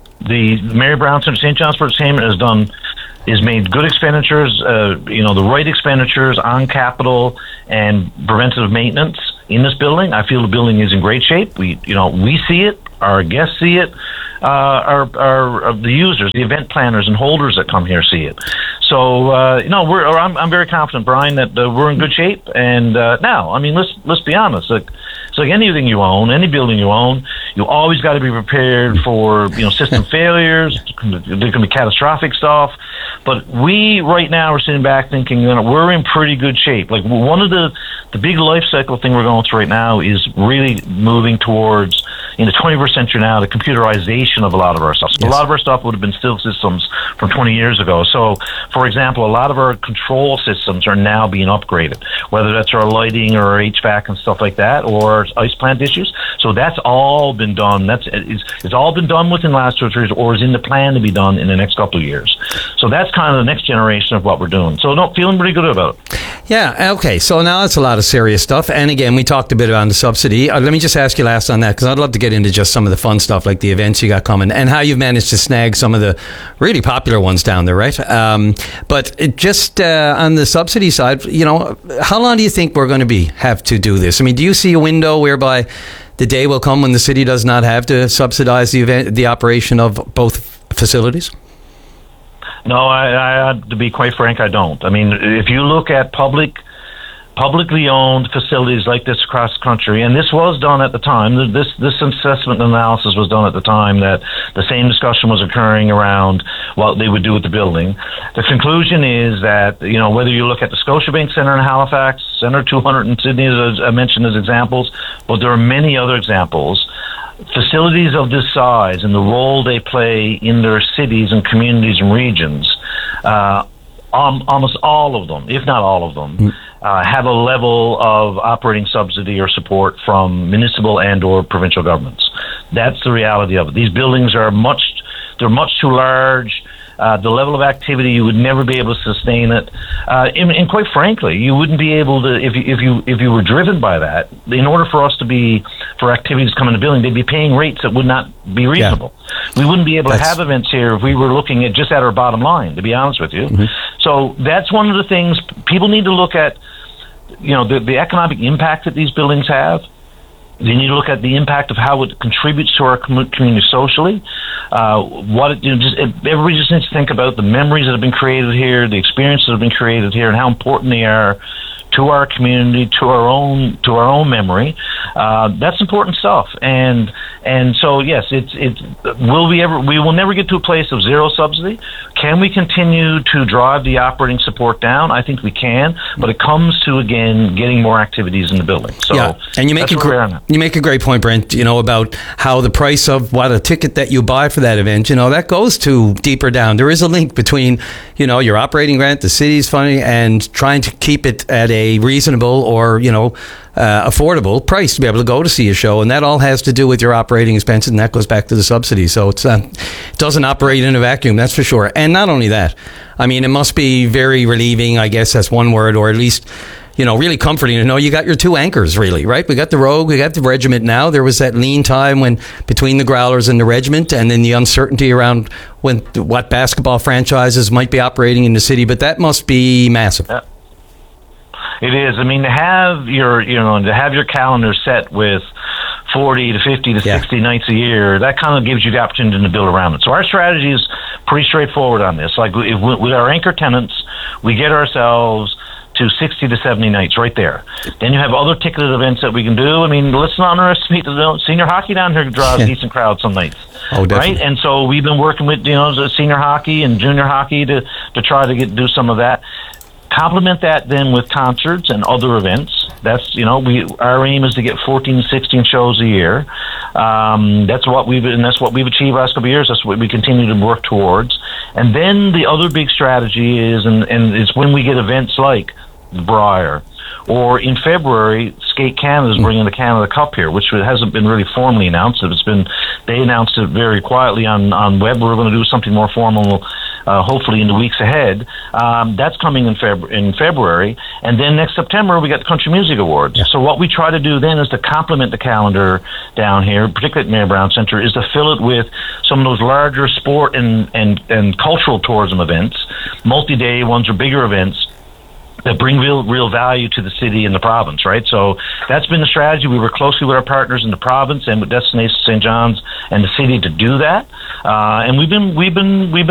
[SPEAKER 9] the Mary Brown Center, Saint John's Entertainment has done is made good expenditures, uh, you know the right expenditures on capital and preventive maintenance in this building. I feel the building is in great shape. We you know we see it, our guests see it. Uh, our, our, our the users, the event planners and holders that come here see it. So uh, you know, we're I'm, I'm very confident, Brian, that uh, we're in good shape. And uh, now, I mean, let's let's be honest. Like, it's like anything you own, any building you own, you always got to be prepared for you know system failures. There can be catastrophic stuff. But we right now are sitting back thinking, you know, we're in pretty good shape. Like one of the the big life cycle thing we're going through right now is really moving towards in the twenty-first century now the computerization of a lot of our stuff. So yes. A lot of our stuff would have been still systems from twenty years ago. So, for example, a lot of our control systems are now being upgraded, whether that's our lighting or our H V A C and stuff like that, or ice plant issues. So that's all been done. That's it's, it's all been done within the last two or three years, or is in the plan to be done in the next couple of years. So that's kind of the next generation of what we're doing. So, no, feeling pretty good about it.
[SPEAKER 24] Yeah, okay. So now it's a lot of serious stuff. And again, we talked a bit about the subsidy. Uh, let me just ask you last on that, because I'd love to get into just some of the fun stuff, like the events you got coming, and how you've managed to snag some of the really popular ones down there, right? Um, but it just uh, on the subsidy side, you know, how long do you think we're going to be have to do this? I mean, do you see a window whereby the day will come when the city does not have to subsidize the event, the operation of both facilities?
[SPEAKER 9] No, I, I, to be quite frank, I don't. I mean, if you look at public, publicly owned facilities like this across the country, and this was done at the time, this this assessment analysis was done at the time that the same discussion was occurring around what they would do with the building. The conclusion is that, you know, whether you look at the Scotiabank Centre in Halifax, Centre two hundred in Sydney, as I mentioned as examples, but there are many other examples. Facilities of this size and the role they play in their cities and communities and regions, uh, um, almost all of them, if not all of them, uh, have a level of operating subsidy or support from municipal and or provincial governments. That's the reality of it. These buildings are much, they're much too large. Uh, the level of activity, you would never be able to sustain it, uh, and, and quite frankly, you wouldn't be able to if you if you if you were driven by that. In order for us to be for activities to come in the building, they'd be paying rates that would not be reasonable. Yeah. We wouldn't be able that's, to have events here if we were looking at just at our bottom line. To be honest with you, mm-hmm. So that's one of the things people need to look at. You know, the, the economic impact that these buildings have. You need to look at the impact of how it contributes to our community socially. Uh, what it, you know, just everybody just needs to think about the memories that have been created here, the experiences that have been created here, and how important they are to our community, to our own to our own memory. Uh, that's important stuff. And and so yes, it's it's will we ever we will never get to a place of zero subsidy. Can we continue to drive the operating support down? I think we can, but it comes to again getting more activities in the building. So
[SPEAKER 24] yeah, and you make a gr- you make a great point, Brent. You know about how the price of what a ticket that you buy for that event, you know, that goes to deeper down. There is a link between, you know, your operating rent, the city's funding, and trying to keep it at a reasonable or, you know, uh, affordable price to be able to go to see a show, and that all has to do with your operating expenses, and that goes back to the subsidy. So it's uh, it doesn't operate in a vacuum, that's for sure. And not only that, I mean, it must be very relieving, I guess that's one word, or at least, you know, really comforting to know you got your two anchors, really, right? We got the Rogue, we got the Regiment now. There was that lean time when between the Growlers and the Regiment, and then the uncertainty around when what basketball franchises might be operating in the city, but that must be massive.
[SPEAKER 9] Yeah. It is. I mean, to have your, you know, to have your calendar set with forty to fifty to yeah. sixty nights a year, that kind of gives you the opportunity to build around it. So our strategy is pretty straightforward on this. Like if, with our anchor tenants, we get ourselves to sixty to seventy nights right there. Then you have other ticketed events that we can do. I mean, let's not underestimate the senior hockey down here draws a decent crowd some nights.
[SPEAKER 24] Oh, definitely.
[SPEAKER 9] Right? And so we've been working with, you know, senior hockey and junior hockey to, to try to get do some of that. Complement that then with concerts and other events. That's, you know, we our aim is to get fourteen, sixteen shows a year. Um, that's what we've and that's what we've achieved last couple of years. That's what we continue to work towards. And then the other big strategy is, and, and it's when we get events like the Briar, or in February, Skate Canada is bringing the Canada Cup here, which hasn't been really formally announced. It's been they announced it very quietly on on web. We're going to do something more formal, uh, hopefully in the weeks ahead. Um, that's coming in Feb in February, and then next September we got the Country Music Awards. Yeah. So what we try to do then is to complement the calendar down here, particularly at Mayor Brown Center, is to fill it with some of those larger sport and and and cultural tourism events, multi-day ones or bigger events that bring real real value to the city and the province, right? So that's been the strategy. We work closely with our partners in the province and with Destination Saint John's and the city to do that. Uh, and we've been we've been we've been